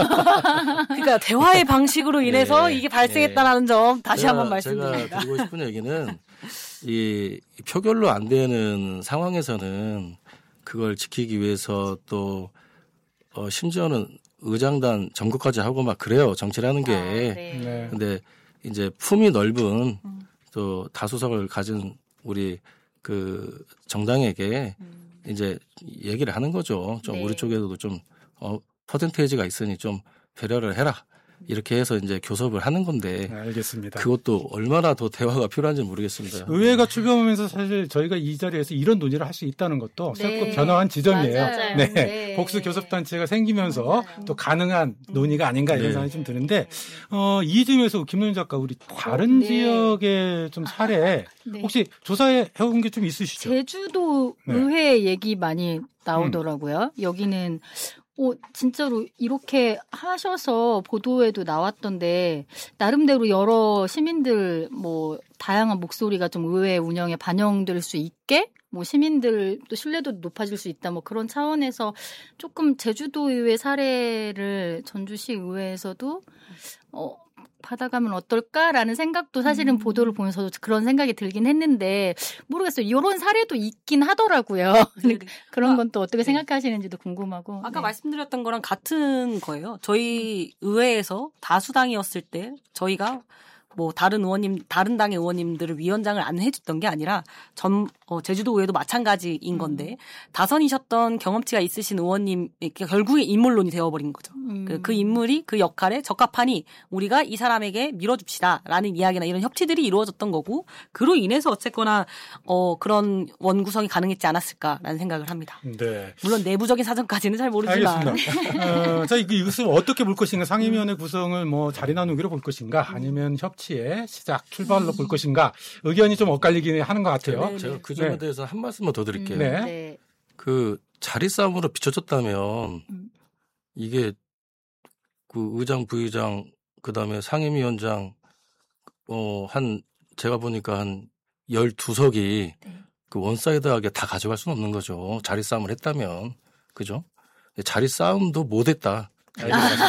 C: 그러니까 대화의 방식으로 인해서
B: 네.
C: 이게 발생했다라는 점 다시 한번
B: 제가
C: 말씀드립니다.
B: 드리고 싶은 얘기는 이 표결로 안 되는 상황에서는 그걸 지키기 위해서 또 심지어는 의장단 점거까지 하고 막 그래요. 정치라는 게.
A: 네.
B: 근데 이제 품이 넓은 또 다수석을 가진 우리 그 정당에게 이제 얘기를 하는 거죠. 좀
D: 네.
B: 우리 쪽에서도 좀 퍼센테이지가 있으니 좀 배려를 해라. 이렇게 해서 이제 교섭을 하는 건데
A: 알겠습니다.
B: 그것도 얼마나 더 대화가 필요한지 모르겠습니다.
A: 의회가 출범하면서 사실 저희가 이 자리에서 이런 논의를 할 수 있다는 것도
D: 네.
A: 새롭고 변화한 지점이에요.
D: 맞아요.
A: 네.
D: 네.
A: 복수 교섭단체가 생기면서 또 가능한 논의가 아닌가 이런
B: 네.
A: 생각이 좀 드는데 이 점에서 김노인 작가 우리 다른
D: 네.
A: 지역의 좀 사례
D: 네.
A: 혹시 조사해 온 게 좀 있으시죠?
D: 제주도
A: 네.
D: 의회 얘기 많이 나오더라고요. 여기는 진짜로 이렇게 하셔서 보도에도 나왔던데 나름대로 여러 시민들 뭐 다양한 목소리가 좀 의회 운영에 반영될 수 있게 뭐 시민들 또 신뢰도 높아질 수 있다 뭐 그런 차원에서 조금 제주도 의회 사례를 전주시 의회에서도 받아가면 어떨까라는 생각도 사실은 보도를 보면서 그런 생각이 들긴 했는데 모르겠어요. 이런 사례도 있긴 하더라고요. 그런 건 또 어떻게 생각하시는지도 궁금하고.
C: 아까 말씀드렸던 거랑 같은 거예요. 저희 의회에서 다수당이었을 때 저희가 뭐 다른 당의 의원님들을 위원장을 안 해줬던 게 아니라 제주도 의회도 마찬가지인 건데 다선이셨던 경험치가 있으신 의원님 결국에 인물론이 되어버린 거죠. 그 인물이 그 역할에 적합하니 우리가 이 사람에게 밀어줍시다라는 이야기나 이런 협치들이 이루어졌던 거고 그로 인해서 어쨌거나 그런 원구성이 가능했지 않았을까라는 생각을 합니다.
A: 네.
C: 물론 내부적인 사정까지는 잘 모르지만.
A: 알겠습니다. 자, 이것을 어떻게 볼 것인가? 상임위원회 구성을 뭐 자리 나누기로 볼 것인가? 아니면 협치의 시작, 출발로 볼 것인가? 의견이 좀 엇갈리긴 하는 것 같아요.
C: 네,
B: 제가 그 점에 대해서 한 말씀만 더 드릴게요.
A: 네.
B: 그 자리 싸움으로 비춰졌다면 이게 그 의장, 부의장, 그 다음에 상임위원장, 제가 보니까 한 12석이 그 원사이드하게 다 가져갈 수는 없는 거죠. 자리 싸움을 했다면. 그죠? 자리 싸움도 못했다.
A: 네.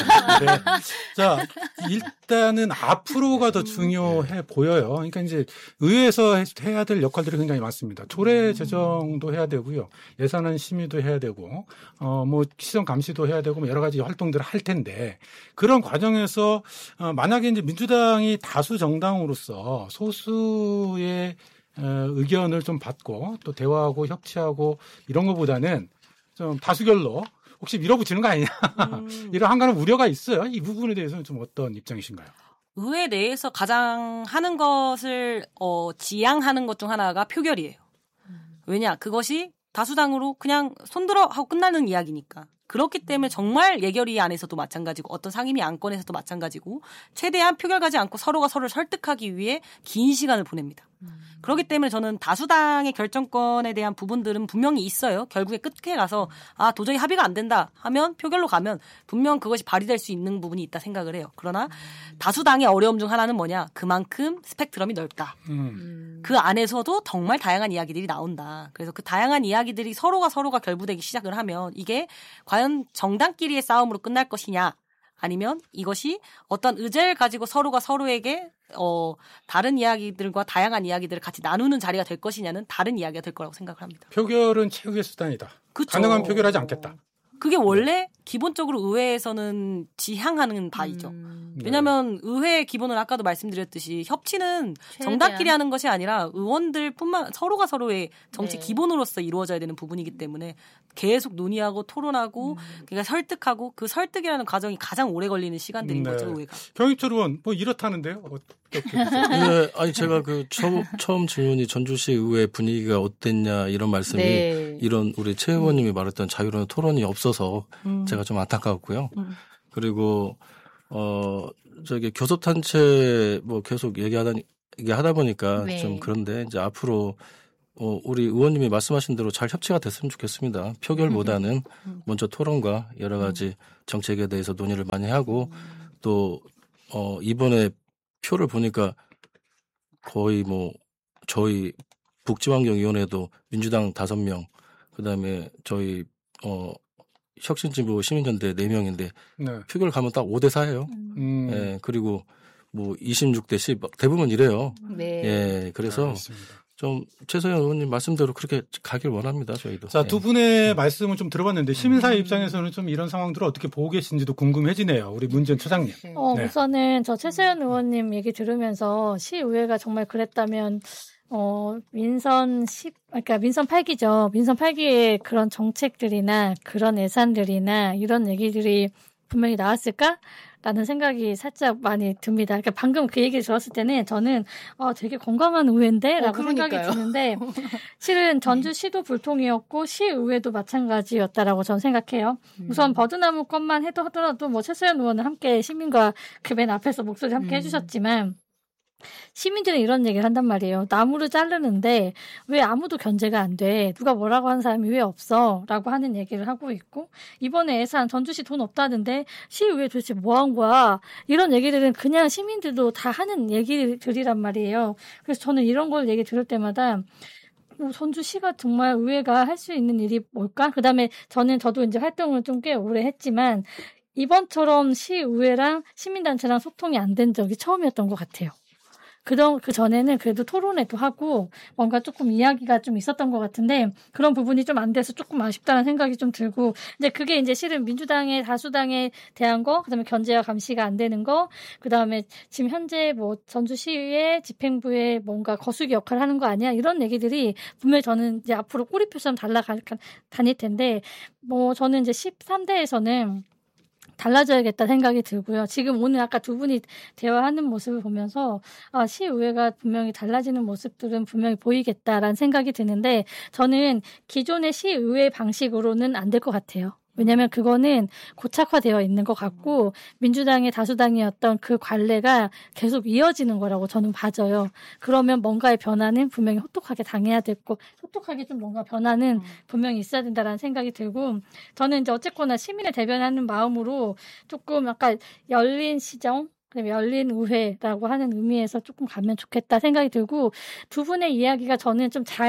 A: 자, 일단은 앞으로가 더 중요해 보여요. 그러니까 이제 의회에서 해야 될 역할들이 굉장히 많습니다. 조례 제정도 해야 되고요. 예산안 심의도 해야 되고, 뭐 시정 감시도 해야 되고, 뭐 여러 가지 활동들을 할 텐데 그런 과정에서 만약에 이제 민주당이 다수 정당으로서 소수의 의견을 좀 받고 또 대화하고 협치하고 이런 것보다는 좀 다수결로 혹시 밀어붙이는 거 아니냐 이런 한가는 우려가 있어요. 이 부분에 대해서는 좀 어떤 입장이신가요?
C: 의회 내에서 가장 하는 것을 지향하는 것 중 하나가 표결이에요. 왜냐? 그것이 다수당으로 그냥 손들어 하고 끝나는 이야기니까. 그렇기 때문에 정말 예결위 안에서도 마찬가지고 어떤 상임위 안건에서도 마찬가지고 최대한 표결 가지 않고 서로가 서로를 설득하기 위해 긴 시간을 보냅니다. 그렇기 때문에 저는 다수당의 결정권에 대한 부분들은 분명히 있어요. 결국에 끝에 가서 도저히 합의가 안 된다 하면 표결로 가면 분명 그것이 발휘될 수 있는 부분이 있다 생각을 해요. 그러나 다수당의 어려움 중 하나는 뭐냐? 그만큼 스펙트럼이 넓다. 그 안에서도 정말 다양한 이야기들이 나온다. 그래서 그 다양한 이야기들이 서로가 결부되기 시작을 하면 이게 과연 정당끼리의 싸움으로 끝날 것이냐 아니면 이것이 어떤 의제를 가지고 서로가 서로에게 다른 이야기들과 다양한 이야기들을 같이 나누는 자리가 될 것이냐는 다른 이야기가 될 거라고 생각을 합니다.
A: 표결은 최후의 수단이다. 그쵸. 가능하면 표결하지 않겠다.
C: 그게 원래 기본적으로 의회에서는 지향하는 바이죠. 왜냐하면 의회의 기본은 아까도 말씀드렸듯이 협치는 정당끼리 하는 것이 아니라 의원들뿐만 서로가 서로의 정치 기본으로서 이루어져야 되는 부분이기 때문에 계속 논의하고 토론하고 그러니까 설득하고 그 설득이라는 과정이 가장 오래 걸리는 시간들인 거죠. 의회가.
A: 경희철 의원 뭐 이렇다는데요.
B: 네, 아니 제가 그 처음 질문이 전주시 의회 분위기가 어땠냐 이런 말씀이 이런 우리 최 의원님이 말했던 자유로운 토론이 없어서 제가 좀 안타까웠고요. 그리고 저기 교섭단체 뭐 계속 얘기하다 보니까 좀 그런데 이제 앞으로 우리 의원님이 말씀하신 대로 잘 협치가 됐으면 좋겠습니다. 표결보다는 먼저 토론과 여러 가지 정책에 대해서 논의를 많이 하고 또 이번에 표를 보니까 거의 뭐 저희 북지환경위원회도 민주당 5명 그다음에 저희 혁신진보 시민연대 4명인데 표결 가면 딱 5대4예요. 예, 그리고 뭐 26대 10 대부분 이래요. 예, 그래서
A: 알겠습니다.
B: 좀 최소연 의원님 말씀대로 그렇게 가길 원합니다. 저희도.
A: 자, 두 분의 말씀을 좀 들어봤는데 시민사회 입장에서는 좀 이런 상황들을 어떻게 보고 계신지도 궁금해지네요. 우리 문재인 처장님.
E: 우선은 저 최소연 의원님 얘기 들으면서 시의회가 정말 그랬다면 민선 8기죠. 민선 8기의 그런 정책들이나 그런 예산들이나 이런 얘기들이 분명히 나왔을까라는 생각이 살짝 많이 듭니다. 그러니까 방금 그 얘기를 들었을 때는 저는 되게 건강한 의회인데 라고 생각이 드는데 실은 전주시도 불통이었고 시의회도 마찬가지였다라고 저는 생각해요. 우선 버드나무 건만 하더라도 뭐 최소연 의원은 함께 시민과 그 맨 앞에서 목소리 함께 해주셨지만 시민들은 이런 얘기를 한단 말이에요. 나무를 자르는데 왜 아무도 견제가 안 돼? 누가 뭐라고 하는 사람이 왜 없어? 라고 하는 얘기를 하고 있고 이번에 예산 전주시 돈 없다는데 시의회 도대체 뭐 한 거야? 이런 얘기들은 그냥 시민들도 다 하는 얘기들이란 말이에요. 그래서 저는 이런 걸 얘기 들을 때마다 전주시가 정말 의회가 할 수 있는 일이 뭘까? 그다음에 저도 이제 활동을 좀 꽤 오래 했지만 이번처럼 시의회랑 시민단체랑 소통이 안 된 적이 처음이었던 것 같아요. 그 전에는 그래도 토론회도 하고 뭔가 조금 이야기가 좀 있었던 것 같은데 그런 부분이 좀 안 돼서 조금 아쉽다는 생각이 좀 들고 이제 그게 이제 실은 민주당의 다수당에 대한 거 그다음에 견제와 감시가 안 되는 거 그다음에 지금 현재 뭐 전주시의회 집행부의 뭔가 거수기 역할을 하는 거 아니야 이런 얘기들이 분명히 저는 이제 앞으로 꼬리표처럼 다닐 텐데 뭐 저는 이제 13대에서는 달라져야겠다 생각이 들고요. 지금 오늘 아까 두 분이 대화하는 모습을 보면서 시의회가 분명히 달라지는 모습들은 분명히 보이겠다라는 생각이 드는데 저는 기존의 시의회 방식으로는 안 될 것 같아요. 왜냐하면 그거는 고착화되어 있는 것 같고 민주당의 다수당이었던 그 관례가 계속 이어지는 거라고 저는 봐져요. 그러면 뭔가의 변화는 분명히 호떡하게 당해야 됐고 호떡하게 좀 뭔가 변화는 분명히 있어야 된다라는 생각이 들고 저는 이제 어쨌거나 시민을 대변하는 마음으로 조금 약간 열린 시정 열린 의회라고 하는 의미에서 조금 가면 좋겠다 생각이 들고 두 분의 이야기가 저는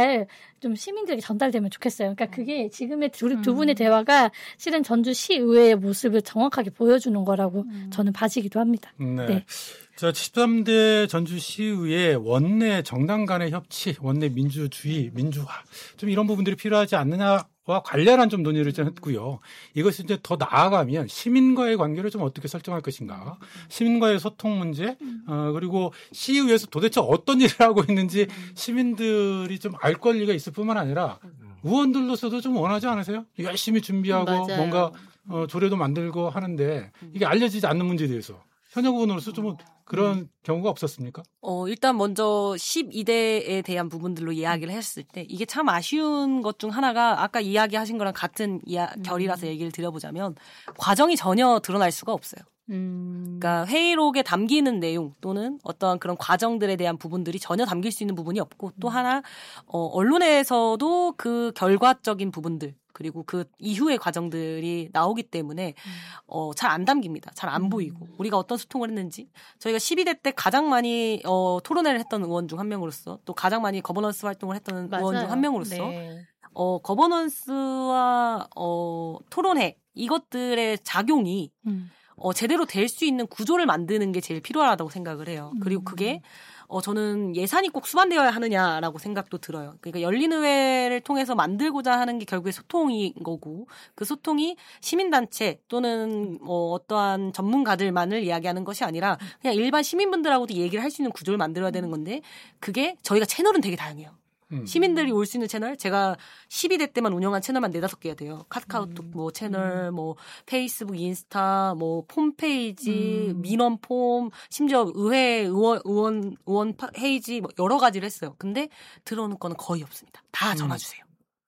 E: 좀 시민들에게 전달되면 좋겠어요. 그러니까 그게 지금의 두 분의 대화가 실은 전주시의회의 모습을 정확하게 보여주는 거라고 저는 봐지기도 합니다.
A: 네.
E: 네.
A: 자, 13대 전주시의회 원내 정당 간의 협치, 원내 민주주의, 민주화 좀 이런 부분들이 필요하지 않느냐와 관련한 좀 논의를 좀 했고요. 이것이 이제 더 나아가면 시민과의 관계를 좀 어떻게 설정할 것인가, 시민과의 소통 문제, 그리고 시의회에서 도대체 어떤 일을 하고 있는지 시민들이 좀 알 권리가 있을 뿐만 아니라 의원들로서도 좀 원하지 않으세요? 열심히 준비하고
D: 맞아요.
A: 뭔가 조례도 만들고 하는데 이게 알려지지 않는 문제에 대해서 현역 의원으로서 좀 그런 경우가 없었습니까?
C: 일단 먼저 12대에 대한 부분들로 이야기를 했을 때 이게 참 아쉬운 것 중 하나가 아까 이야기하신 거랑 같은 결이라서 얘기를 드려보자면 과정이 전혀 드러날 수가 없어요. 그러니까 회의록에 담기는 내용 또는 어떠한 그런 과정들에 대한 부분들이 전혀 담길 수 있는 부분이 없고 또 하나 언론에서도 그 결과적인 부분들 그리고 그 이후의 과정들이 나오기 때문에 잘 안 담깁니다. 잘 안 보이고 우리가 어떤 소통을 했는지 저희가 12대 때 가장 많이 토론회를 했던 의원 중 한 명으로서 또 가장 많이 거버넌스 활동을 했던
D: 맞아요.
C: 의원 중 한 명으로서
D: 네.
C: 거버넌스와 토론회 이것들의 작용이 제대로 될 수 있는 구조를 만드는 게 제일 필요하다고 생각을 해요. 그리고 그게 저는 예산이 꼭 수반되어야 하느냐라고 생각도 들어요. 그러니까 열린의회를 통해서 만들고자 하는 게 결국에 소통인 거고 그 소통이 시민단체 또는 어떠한 전문가들만을 이야기하는 것이 아니라 그냥 일반 시민분들하고도 얘기를 할 수 있는 구조를 만들어야 되는 건데 그게 저희가 채널은 되게 다양해요. 시민들이 올 수 있는 채널 제가 12대 때만 운영한 채널만 4-5개가 돼요. 카카오톡 뭐 채널 뭐 페이스북 인스타 뭐 폼페이지 민원 폼 심지어 의회 의원 페이지 뭐 여러 가지를 했어요. 근데 들어오는 거는 거의 없습니다. 다 전화 주세요.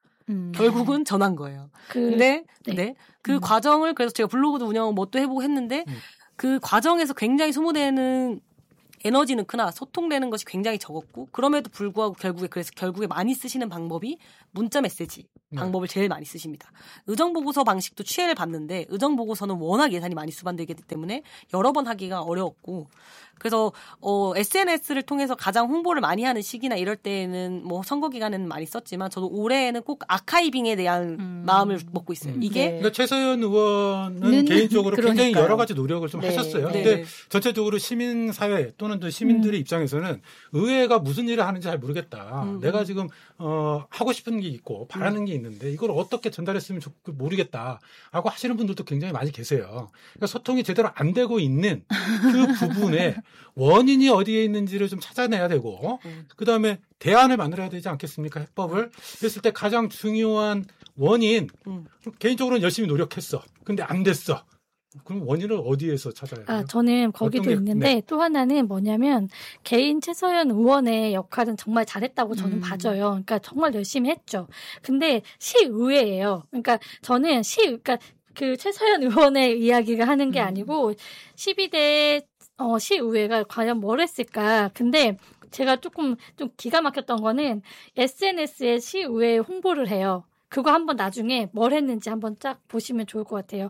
C: 결국은 전화인 거예요. 근데 그 과정을 그래서 제가 블로그도 운영하고 뭣도 해보고 했는데 그 과정에서 굉장히 소모되는 에너지는 크나 소통되는 것이 굉장히 적었고 그럼에도 불구하고 결국에 많이 쓰시는 방법이 문자 메시지 방법을 제일 많이 쓰십니다. 의정보고서 방식도 취해를 봤는데 의정보고서는 워낙 예산이 많이 수반되기 때문에 여러 번 하기가 어려웠고 그래서 SNS를 통해서 가장 홍보를 많이 하는 시기나 이럴 때에는 뭐 선거 기간에는 많이 썼지만 저도 올해에는 꼭 아카이빙에 대한 마음을 먹고 있어요. 이게
A: 그러니까 최서연 의원은 개인적으로 굉장히 여러 가지 노력을 좀 하셨어요. 근데 전체적으로 시민사회 또는 또 시민들의 입장에서는 의회가 무슨 일을 하는지 잘 모르겠다. 내가 지금 하고 싶은 게 있고 바라는 게 있는데 이걸 어떻게 전달했으면 모르겠다 하고 하시는 분들도 굉장히 많이 계세요. 그러니까 소통이 제대로 안 되고 있는 그 부분에 원인이 어디에 있는지를 좀 찾아내야 되고 그다음에 대안을 만들어야 되지 않겠습니까? 해법을. 그랬을 때 가장 중요한 원인 개인적으로는 열심히 노력했어. 근데 안 됐어. 그럼 원인을 어디에서 찾아야 돼요?
E: 저는 거기도 있는데 또 하나는 뭐냐면 개인 최서연 의원의 역할은 정말 잘했다고 저는 봐져요. 그러니까 정말 열심히 했죠. 근데 시의회예요. 그러니까 저는 그러니까 그 최서연 의원의 이야기가 하는 게 아니고 12대 시의회가 과연 뭘 했을까. 근데 제가 좀 기가 막혔던 거는 SNS에 시의회 홍보를 해요. 그거 한번 나중에 뭘 했는지 한번 쫙 보시면 좋을 것 같아요.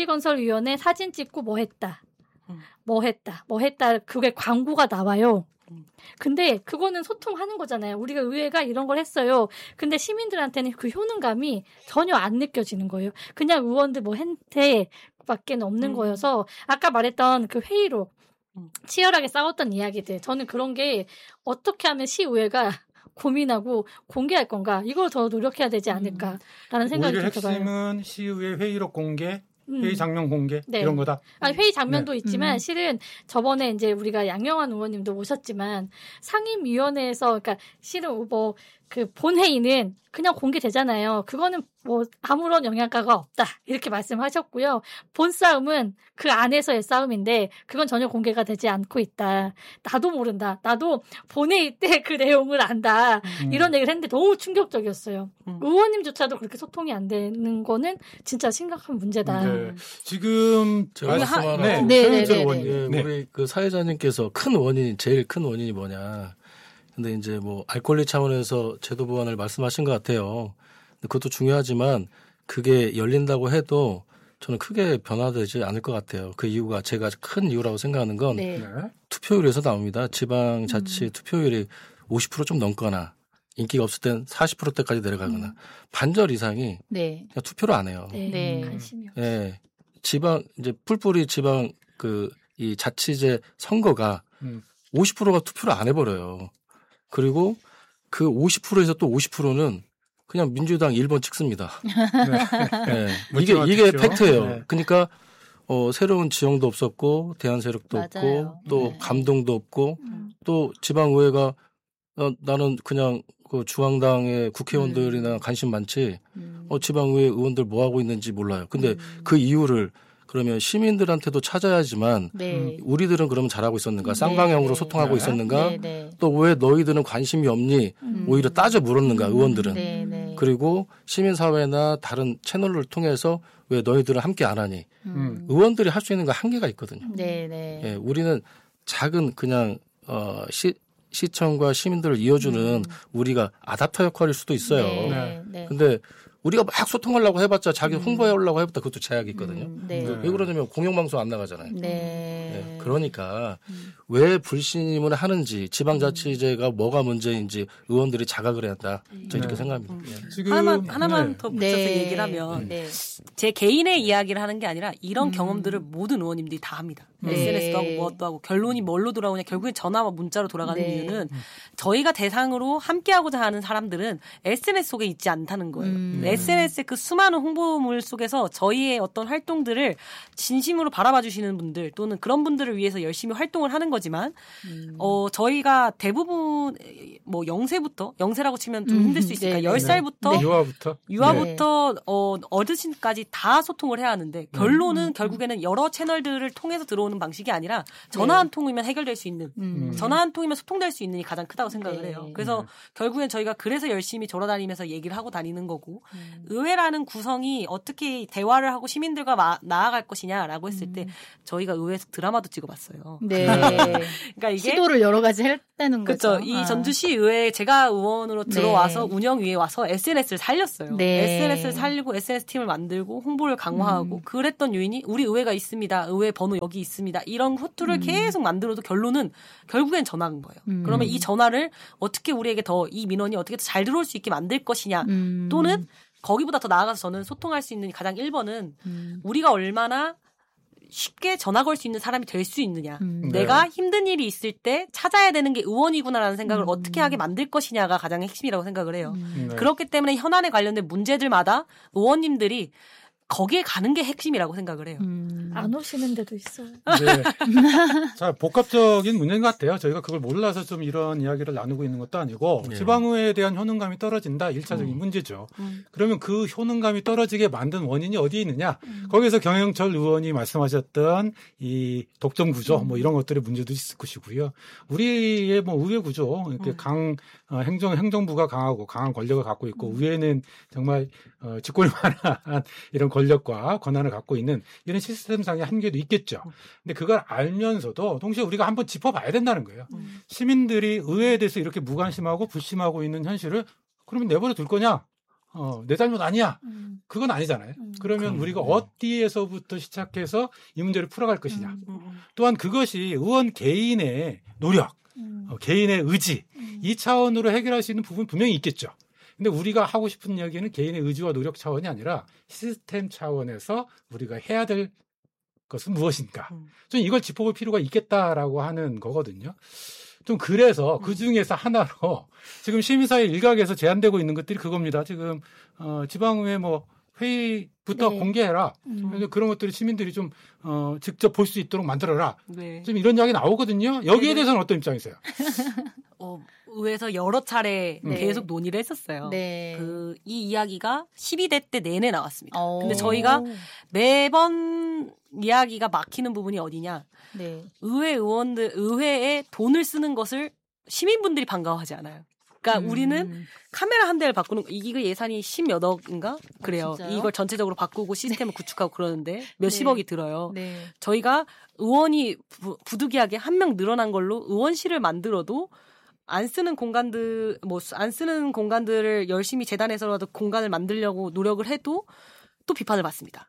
E: 도시건설위원회 사진 찍고 뭐 했다. 그게 광고가 나와요. 근데 그거는 소통하는 거잖아요. 우리가 의회가 이런 걸 했어요. 근데 시민들한테는 그 효능감이 전혀 안 느껴지는 거예요. 그냥 의원들 뭐 행태밖에 없는 거여서 아까 말했던 그 회의록 치열하게 싸웠던 이야기들 저는 그런 게 어떻게 하면 시의회가 고민하고 공개할 건가 이걸 더 노력해야 되지 않을까라는 생각이
A: 오히려
E: 들어요.
A: 핵심은 시의회 회의록 공개, 회의 장면 공개
E: 네.
A: 이런 거다.
E: 아니, 회의 장면도
A: 네.
E: 있지만 실은 저번에 이제 우리가 양영환 의원님도 오셨지만 상임위원회에서 그러니까 실은 뭐 그 본회의는 그냥 공개되잖아요. 그거는 뭐 아무런 영향가가 없다 이렇게 말씀하셨고요. 본 싸움은 그 안에서의 싸움인데 그건 전혀 공개가 되지 않고 있다. 나도 모른다. 나도 본회의 때 그 내용을 안다. 이런 얘기를 했는데 너무 충격적이었어요. 의원님조차도 그렇게 소통이 안 되는 거는 진짜 심각한 문제다.
A: 네. 지금
B: 제가 말씀하라고.
E: 네.
A: 의원님. 네.
B: 우리 그 사회자님께서 큰 원인이 제일 큰 원인이 뭐냐. 근데 이제 뭐 알 권리 차원에서 제도 보완을 말씀하신 것 같아요. 근데 그것도 중요하지만 그게 열린다고 해도 저는 크게 변화되지 않을 것 같아요. 그 이유가 제가 큰 이유라고 생각하는 건 투표율에서 나옵니다. 지방자치 투표율이 50% 좀 넘거나 인기가 없을 땐 40%대까지 내려가거나 반절 이상이 그냥 투표를 안 해요.
E: 관심이 없어.
B: 예. 지방 이제 뿔뿔이 지방 그 이 자치제 선거가 50%가 투표를 안 해버려요. 그리고 그 50%에서 또 50%는 그냥 민주당 1번 찍습니다. 네. 이게 팩트예요.
A: 네.
B: 그러니까 새로운 지형도 없었고 대안 세력도 없고 또 감동도 없고 또 지방의회가 나는 그냥 그 중앙당의 국회의원들이나 관심 많지 지방의회 의원들 뭐 하고 있는지 몰라요. 근데 그 이유를 그러면 시민들한테도 찾아야지만 우리들은 그러면 잘하고 있었는가? 쌍방향으로 소통하고 있었는가? 또 왜 너희들은 관심이 없니? 오히려 따져 물었는가? 의원들은. 그리고 시민사회나 다른 채널을 통해서 왜 너희들은 함께 안 하니? 의원들이 할 수 있는 거 한계가 있거든요. 예, 우리는 작은 그냥 시청과 시민들을 이어주는 우리가 아답터 역할일 수도 있어요. 근데 우리가 막 소통하려고 해봤자 자기 홍보하려고 해봤자 그것도 제약이 있거든요. 왜 그러냐면 공영방송 안 나가잖아요. 네. 그러니까 왜 불신임을 하는지 지방자치제가 뭐가 문제인지 의원들이 자각을 해야 한다. 저는 이렇게 생각합니다.
A: 지금
C: 하나만 더 붙여서 얘기를 하면 제 개인의 이야기를 하는 게 아니라 이런 경험들을 모든 의원님들이 다 합니다. SNS도 하고 무엇도 하고 결론이 뭘로 돌아오냐 결국엔 전화와 문자로 돌아가는 이유는 저희가 대상으로 함께하고자 하는 사람들은 SNS 속에 있지 않다는 거예요. SNS의 그 수많은 홍보물 속에서 저희의 어떤 활동들을 진심으로 바라봐 주시는 분들 또는 그런 분들을 위해서 열심히 활동을 하는 거지만 저희가 대부분 뭐 0세라고 치면 좀 힘들 수 있으니까 10살부터 유아부터 어르신까지 다 소통을 해야 하는데 결론은 결국에는 여러 채널들을 통해서 들어오는 방식이 아니라 전화 한 통이면 해결될 수 있는 전화 한 통이면 소통될 수 있는 게 가장 크다고 생각을 해요. 그래서 결국엔 저희가 그래서 열심히 돌아다니면서 얘기를 하고 다니는 거고 의회라는 구성이 어떻게 대화를 하고 시민들과 나아갈 것이냐라고 했을 때 저희가 의회에서 드라마도 찍어봤어요. 그러니까 이게
D: 시도를 여러 가지 했다는 거죠.
C: 그렇죠. 이 전주시 의회에 제가 의원으로 들어와서 운영위에 와서 SNS를 살렸어요. SNS를 살리고 SNS 팀을 만들고 홍보를 강화하고 그랬던 요인이 우리 의회가 있습니다. 의회 번호 여기 있습니다. 이런 호투를 계속 만들어도 결론은 결국엔 전화인 거예요. 그러면 이 전화를 어떻게 우리에게 더 이 민원이 어떻게 더 잘 들어올 수 있게 만들 것이냐 또는 거기보다 더 나아가서 저는 소통할 수 있는 가장 1번은 우리가 얼마나 쉽게 전화 걸 수 있는 사람이 될 수 있느냐. 내가 힘든 일이 있을 때 찾아야 되는 게 의원이구나라는 생각을 어떻게 하게 만들 것이냐가 가장 핵심이라고 생각을 해요. 그렇기 때문에 현안에 관련된 문제들마다 의원님들이 거기에 가는 게 핵심이라고 생각을 해요.
E: 안 오시는 데도 있어요.
A: 네. 자, 복합적인 문제인 것 같아요. 저희가 그걸 몰라서 좀 이런 이야기를 나누고 있는 것도 아니고 지방의회에 대한 효능감이 떨어진다. 1차적인 문제죠. 그러면 그 효능감이 떨어지게 만든 원인이 어디에 있느냐. 거기서 경영철 의원이 말씀하셨던 이 독점 구조 뭐 이런 것들의 문제도 있을 것이고요. 우리의 뭐 의회 구조 이렇게 행정부가 강하고 강한 권력을 갖고 있고 의회는 정말 쥐꼬리 만한 이런 권력과 권한을 갖고 있는 이런 시스템상의 한계도 있겠죠. 근데 그걸 알면서도 동시에 우리가 한번 짚어봐야 된다는 거예요. 시민들이 의회에 대해서 이렇게 무관심하고 불심하고 있는 현실을 그러면 내버려 둘 거냐? 내 잘못 아니야. 그건 아니잖아요. 그러면 우리가 어디에서부터 시작해서 이 문제를 풀어갈 것이냐. 또한 그것이 의원 개인의 노력, 개인의 의지 이 차원으로 해결할 수 있는 부분 분명히 있겠죠. 근데 우리가 하고 싶은 이야기는 개인의 의지와 노력 차원이 아니라 시스템 차원에서 우리가 해야 될 것은 무엇인가. 좀 이걸 짚어볼 필요가 있겠다라고 하는 거거든요. 좀 그래서 그 중에서 하나로 지금 시민사회 일각에서 제안되고 있는 것들이 그겁니다. 지금 지방의회 뭐 회의부터
E: 네.
A: 공개해라. 그런 것들을 시민들이 좀 직접 볼 수 있도록 만들어라.
C: 네.
A: 좀 이런 이야기 나오거든요. 여기에
C: 네.
A: 대해서는 어떤 입장이세요?
C: 의회에서 여러 차례
D: 네.
C: 계속 논의를 했었어요.
D: 네.
C: 이 이야기가 12대 때 내내 나왔습니다.
D: 오.
C: 근데 저희가 매번 이야기가 막히는 부분이 어디냐?
D: 네.
C: 의회에 돈을 쓰는 것을 시민분들이 반가워하지 않아요. 그러니까 우리는 카메라 한 대를 바꾸는 이거 예산이 10몇 억인가 그래요.
D: 진짜요?
C: 이걸 전체적으로 바꾸고 시스템을 구축하고 그러는데 몇십억이 들어요.
D: 네.
C: 저희가 의원이 부득이하게 한 명 늘어난 걸로 의원실을 만들어도 안 쓰는 공간들을 열심히 재단해서라도 공간을 만들려고 노력을 해도 또 비판을 받습니다.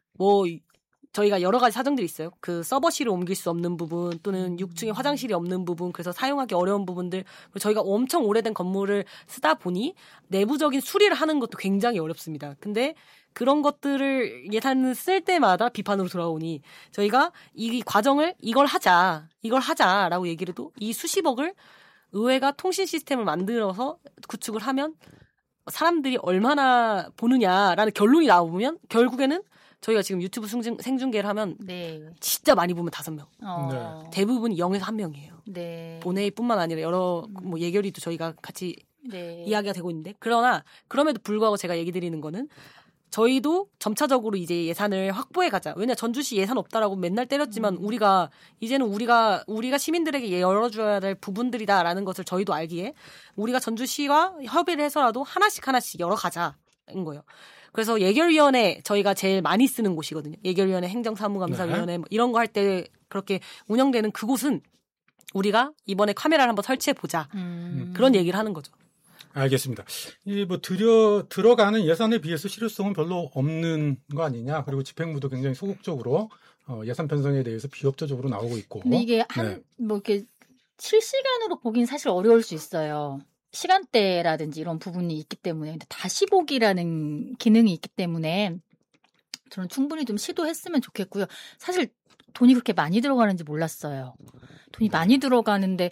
C: 저희가 여러 가지 사정들이 있어요. 그 서버실을 옮길 수 없는 부분 또는 6층에 화장실이 없는 부분 그래서 사용하기 어려운 부분들 저희가 엄청 오래된 건물을 쓰다 보니 내부적인 수리를 하는 것도 굉장히 어렵습니다. 근데 그런 것들을 예산을 쓸 때마다 비판으로 돌아오니 저희가 이 과정을 이걸 하자라고 얘기를 해도 이 수십억을 의회가 통신 시스템을 만들어서 구축을 하면 사람들이 얼마나 보느냐라는 결론이 나오면 결국에는 저희가 지금 유튜브 생중계를 하면
D: 네.
C: 진짜 많이 보면 5명.
A: 네.
C: 대부분이 0에서 1명이에요.
D: 네.
C: 본회의뿐만 아니라 여러 예결위도 저희가 같이
D: 네.
C: 이야기가 되고 있는데 그럼에도 불구하고 제가 얘기 드리는 거는 저희도 점차적으로 이제 예산을 확보해 가자. 왜냐 전주시 예산 없다라고 맨날 때렸지만 이제는 우리가 시민들에게 열어줘야 될 부분들이다라는 것을 저희도 알기에 우리가 전주시와 협의를 해서라도 하나씩 열어가자는 거예요. 그래서 예결위원회 저희가 제일 많이 쓰는 곳이거든요. 예결위원회, 행정사무감사위원회 뭐 이런 거 할 때 그렇게 운영되는 그곳은 우리가 이번에 카메라를 한번 설치해 보자. 그런 얘기를 하는 거죠.
A: 알겠습니다. 이 들어가는 예산에 비해서 실효성은 별로 없는 거 아니냐. 그리고 집행부도 굉장히 소극적으로 예산 편성에 대해서 비협조적으로 나오고 있고.
D: 근데 이게 이렇게 실시간으로 보긴 사실 어려울 수 있어요. 시간대라든지 이런 부분이 있기 때문에. 근데 다시 보기라는 기능이 있기 때문에 저는 충분히 좀 시도했으면 좋겠고요. 사실 돈이 그렇게 많이 들어가는지 몰랐어요. 돈이 많이 들어가는데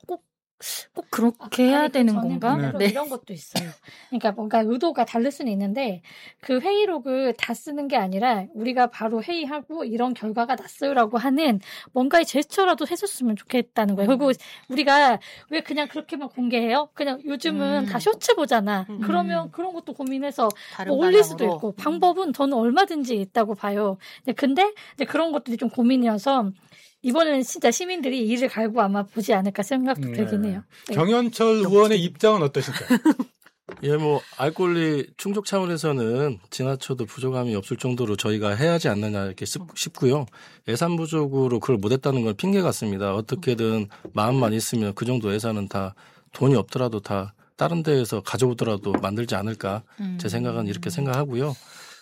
D: 꼭 그렇게 해야 되는 건가?
E: 네. 이런 것도 있어요. 그러니까 뭔가 의도가 다를 수는 있는데 그 회의록을 다 쓰는 게 아니라 우리가 바로 회의하고 이런 결과가 났어요라고 하는 뭔가의 제스처라도 해줬으면 좋겠다는 거예요. 그리고 우리가 왜 그냥 그렇게만 공개해요? 그냥 요즘은 다 쇼츠 보잖아. 그러면 그런 것도 고민해서 뭐 올릴 수도 있고 방법은 저는 얼마든지 있다고 봐요. 근데 이제 그런 것들이 좀 고민이어서 이번에는 진짜 시민들이 이를 갈고 아마 보지 않을까 생각도 들긴 해요. 네.
A: 정현철 의원의 입장은 어떠실까요?
B: 예, 알 권리 충족 차원에서는 지나쳐도 부족함이 없을 정도로 저희가 해야 하지 않느냐 이렇게 싶고요. 예산 부족으로 그걸 못했다는 건 핑계 같습니다. 어떻게든 마음만 있으면 그 정도 예산은 다 돈이 없더라도 다 다른 데에서 가져오더라도 만들지 않을까. 제 생각은 이렇게 생각하고요.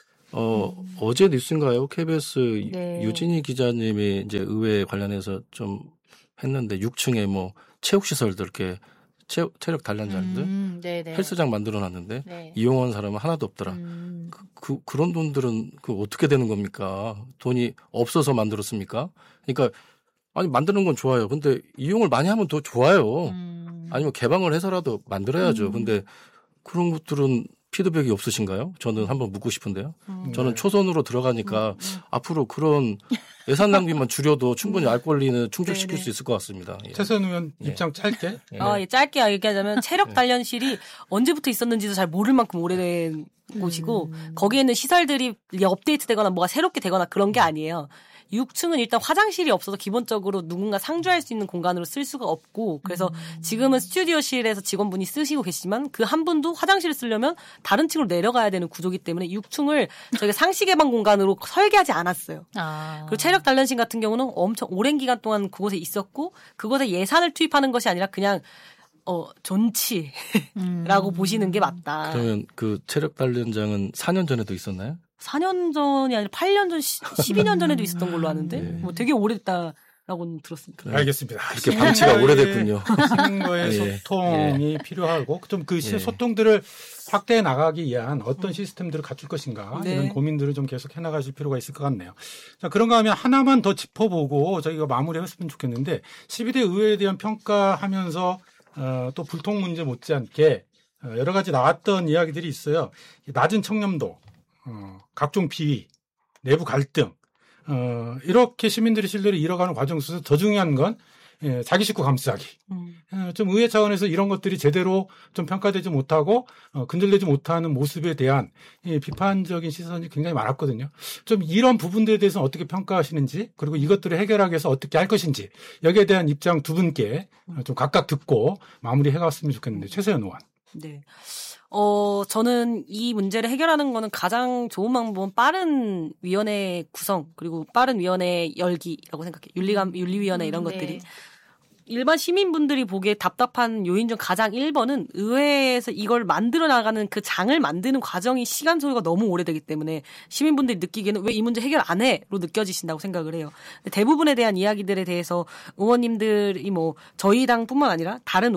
B: 어제 뉴스인가요? KBS
D: 네.
B: 유진희 기자님이 이제 의회 관련해서 좀 했는데 6층에 체육시설들 이렇게 체력 단련자들 헬스장 만들어놨는데
D: 네.
B: 이용한 사람은 하나도 없더라. 그런 돈들은 어떻게 되는 겁니까? 돈이 없어서 만들었습니까? 그러니까 만드는 건 좋아요. 근데 이용을 많이 하면 더 좋아요. 아니면 개방을 해서라도 만들어야죠. 근데 그런 것들은 피드백이 없으신가요? 저는 한번 묻고 싶은데요. 저는 초선으로 들어가니까 앞으로 그런 예산 낭비만 줄여도 충분히 알 권리는 충족시킬 수 있을 것 같습니다. 예.
A: 최선 의원 입장 짧게.
C: 짧게 얘기하자면 체력 단련실이 언제부터 있었는지도 잘 모를 만큼 오래된 곳이고 거기에는 시설들이 업데이트되거나 뭐가 새롭게 되거나 그런 게 아니에요. 6층은 일단 화장실이 없어서 기본적으로 누군가 상주할 수 있는 공간으로 쓸 수가 없고 그래서 지금은 스튜디오실에서 직원분이 쓰시고 계시지만 그 한 분도 화장실을 쓰려면 다른 층으로 내려가야 되는 구조이기 때문에 6층을 저희가 상시 개방 공간으로 설계하지 않았어요. 그리고 체력 단련실 같은 경우는 엄청 오랜 기간 동안 그곳에 있었고 그곳에 예산을 투입하는 것이 아니라 그냥 존치라고 보시는 게 맞다.
B: 그러면 그 체력 단련장은 4년 전에도 있었나요?
C: 4년 전이 아니라 8년 전, 12년 전에도 있었던 걸로 아는데 되게 오래됐다라는 라고는 들었습니다.
A: 네. 알겠습니다.
B: 그렇게 방치가 오래됐군요.
A: 시민과의 소통이 필요하고 좀 그 소통들을 확대해 나가기 위한 어떤 시스템들을 갖출 것인가 이런 고민들을 좀 계속 해나가실 필요가 있을 것 같네요. 자, 그런가 하면 하나만 더 짚어보고 저희가 마무리했으면 좋겠는데 12대 의회에 대한 평가하면서 또 불통 문제 못지않게 여러 가지 나왔던 이야기들이 있어요. 낮은 청렴도, 각종 비위, 내부 갈등, 이렇게 시민들의 신뢰를 잃어가는 과정 속에서 더 중요한 건 자기 식구 감싸기. 좀 의회 차원에서 이런 것들이 제대로 좀 평가되지 못하고 근절되지 못하는 모습에 대한 비판적인 시선이 굉장히 많았거든요. 좀 이런 부분들에 대해서 어떻게 평가하시는지 그리고 이것들을 해결하기 위해서 어떻게 할 것인지 여기에 대한 입장 두 분께 좀 각각 듣고 마무리해갔으면 좋겠는데 최세연 의원.
C: 네. 저는 이 문제를 해결하는 거는 가장 좋은 방법은 빠른 위원회 구성, 그리고 빠른 위원회 열기라고 생각해요. 윤리위원회 이런 것들이. 일반 시민분들이 보기에 답답한 요인 중 가장 1번은 의회에서 이걸 만들어 나가는 그 장을 만드는 과정이 시간 소요가 너무 오래되기 때문에 시민분들이 느끼기에는 왜 이 문제 해결 안 해?로 느껴지신다고 생각을 해요. 대부분에 대한 이야기들에 대해서 의원님들이 뭐 저희 당뿐만 아니라 다른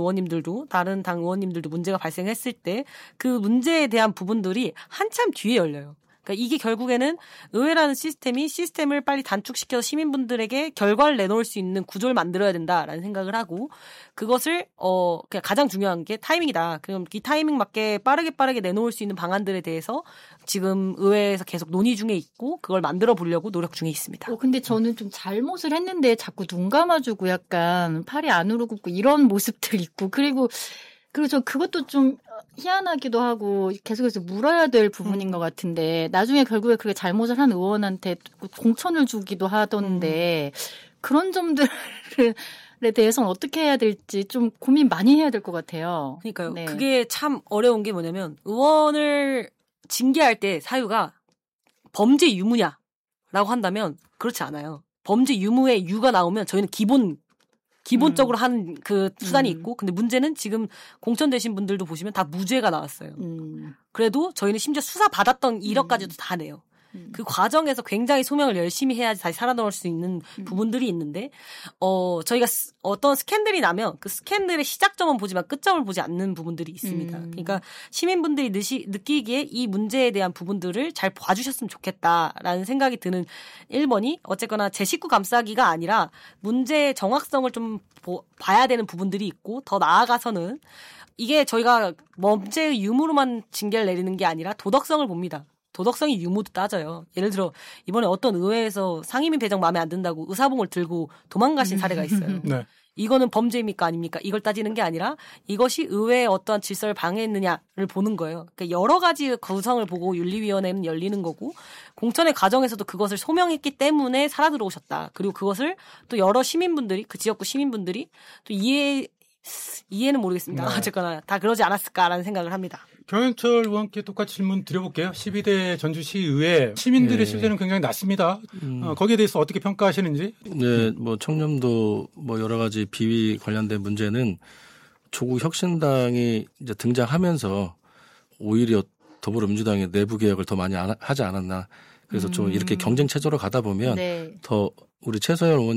C: 당 의원님들도 문제가 발생했을 때 그 문제에 대한 부분들이 한참 뒤에 열려요. 그러니까 이게 결국에는 의회라는 시스템을 빨리 단축시켜서 시민분들에게 결과를 내놓을 수 있는 구조를 만들어야 된다라는 생각을 하고 그것을 그냥 가장 중요한 게 타이밍이다. 그럼 이 타이밍 맞게 빠르게 내놓을 수 있는 방안들에 대해서 지금 의회에서 계속 논의 중에 있고 그걸 만들어 보려고 노력 중에 있습니다.
D: 근데 저는 좀 잘못을 했는데 자꾸 눈 감아주고 약간 팔이 안으로 굽고 이런 모습들 있고 그리고 저 그것도 좀 희한하기도 하고 계속해서 물어야 될 부분인 것 같은데 나중에 결국에 그게 잘못을 한 의원한테 공천을 주기도 하던데 그런 점들에 대해서는 어떻게 해야 될지 좀 고민 많이 해야 될 것 같아요.
C: 그러니까요.
D: 네.
C: 그게 참 어려운 게 뭐냐면 의원을 징계할 때 사유가 범죄 유무냐라고 한다면 그렇지 않아요. 범죄 유무의 유가 나오면 저희는 기본적으로 하는 그 수단이 있고, 근데 문제는 지금 공천되신 분들도 보시면 다 무죄가 나왔어요. 그래도 저희는 심지어 수사 받았던 이력까지도 다 내요. 그 과정에서 굉장히 소명을 열심히 해야지 다시 살아나올 수 있는 부분들이 있는데, 저희가 어떤 스캔들이 나면 그 스캔들의 시작점은 보지만 끝점을 보지 않는 부분들이 있습니다. 그러니까 시민분들이 느끼기에 이 문제에 대한 부분들을 잘 봐주셨으면 좋겠다라는 생각이 드는 1번이 어쨌거나 제 식구 감싸기가 아니라 문제의 정확성을 좀 봐야 되는 부분들이 있고, 더 나아가서는 이게 저희가 범죄의 유무로만 징계를 내리는 게 아니라 도덕성을 봅니다. 도덕성이 유무도 따져요. 예를 들어 이번에 어떤 의회에서 상임위 배정 마음에 안 든다고 의사봉을 들고 도망가신 사례가 있어요.
A: 네.
C: 이거는 범죄입니까 아닙니까? 이걸 따지는 게 아니라 이것이 의회의 어떠한 질서를 방해했느냐를 보는 거예요. 그러니까 여러 가지 구성을 보고 윤리위원회는 열리는 거고 공천의 과정에서도 그것을 소명했기 때문에 살아 들어오셨다. 그리고 그것을 또 여러 시민분들이 그 지역구 시민분들이 또 이해는 모르겠습니다.
A: 네.
C: 어쨌거나 다 그러지 않았을까라는 생각을 합니다.
A: 경현철 의원께 똑같이 질문 드려볼게요. 12대 전주시의회 시민들의 신뢰는 굉장히 낮습니다. 거기에 대해서 어떻게 평가하시는지?
B: 네, 뭐 청렴도 뭐 여러 가지 비위 관련된 문제는 조국 혁신당이 이제 등장하면서 오히려 더불어민주당의 내부 개혁을 더 많이 하지 않았나. 그래서 좀 이렇게 경쟁 체제로 가다 보면 더 우리 최서연 의원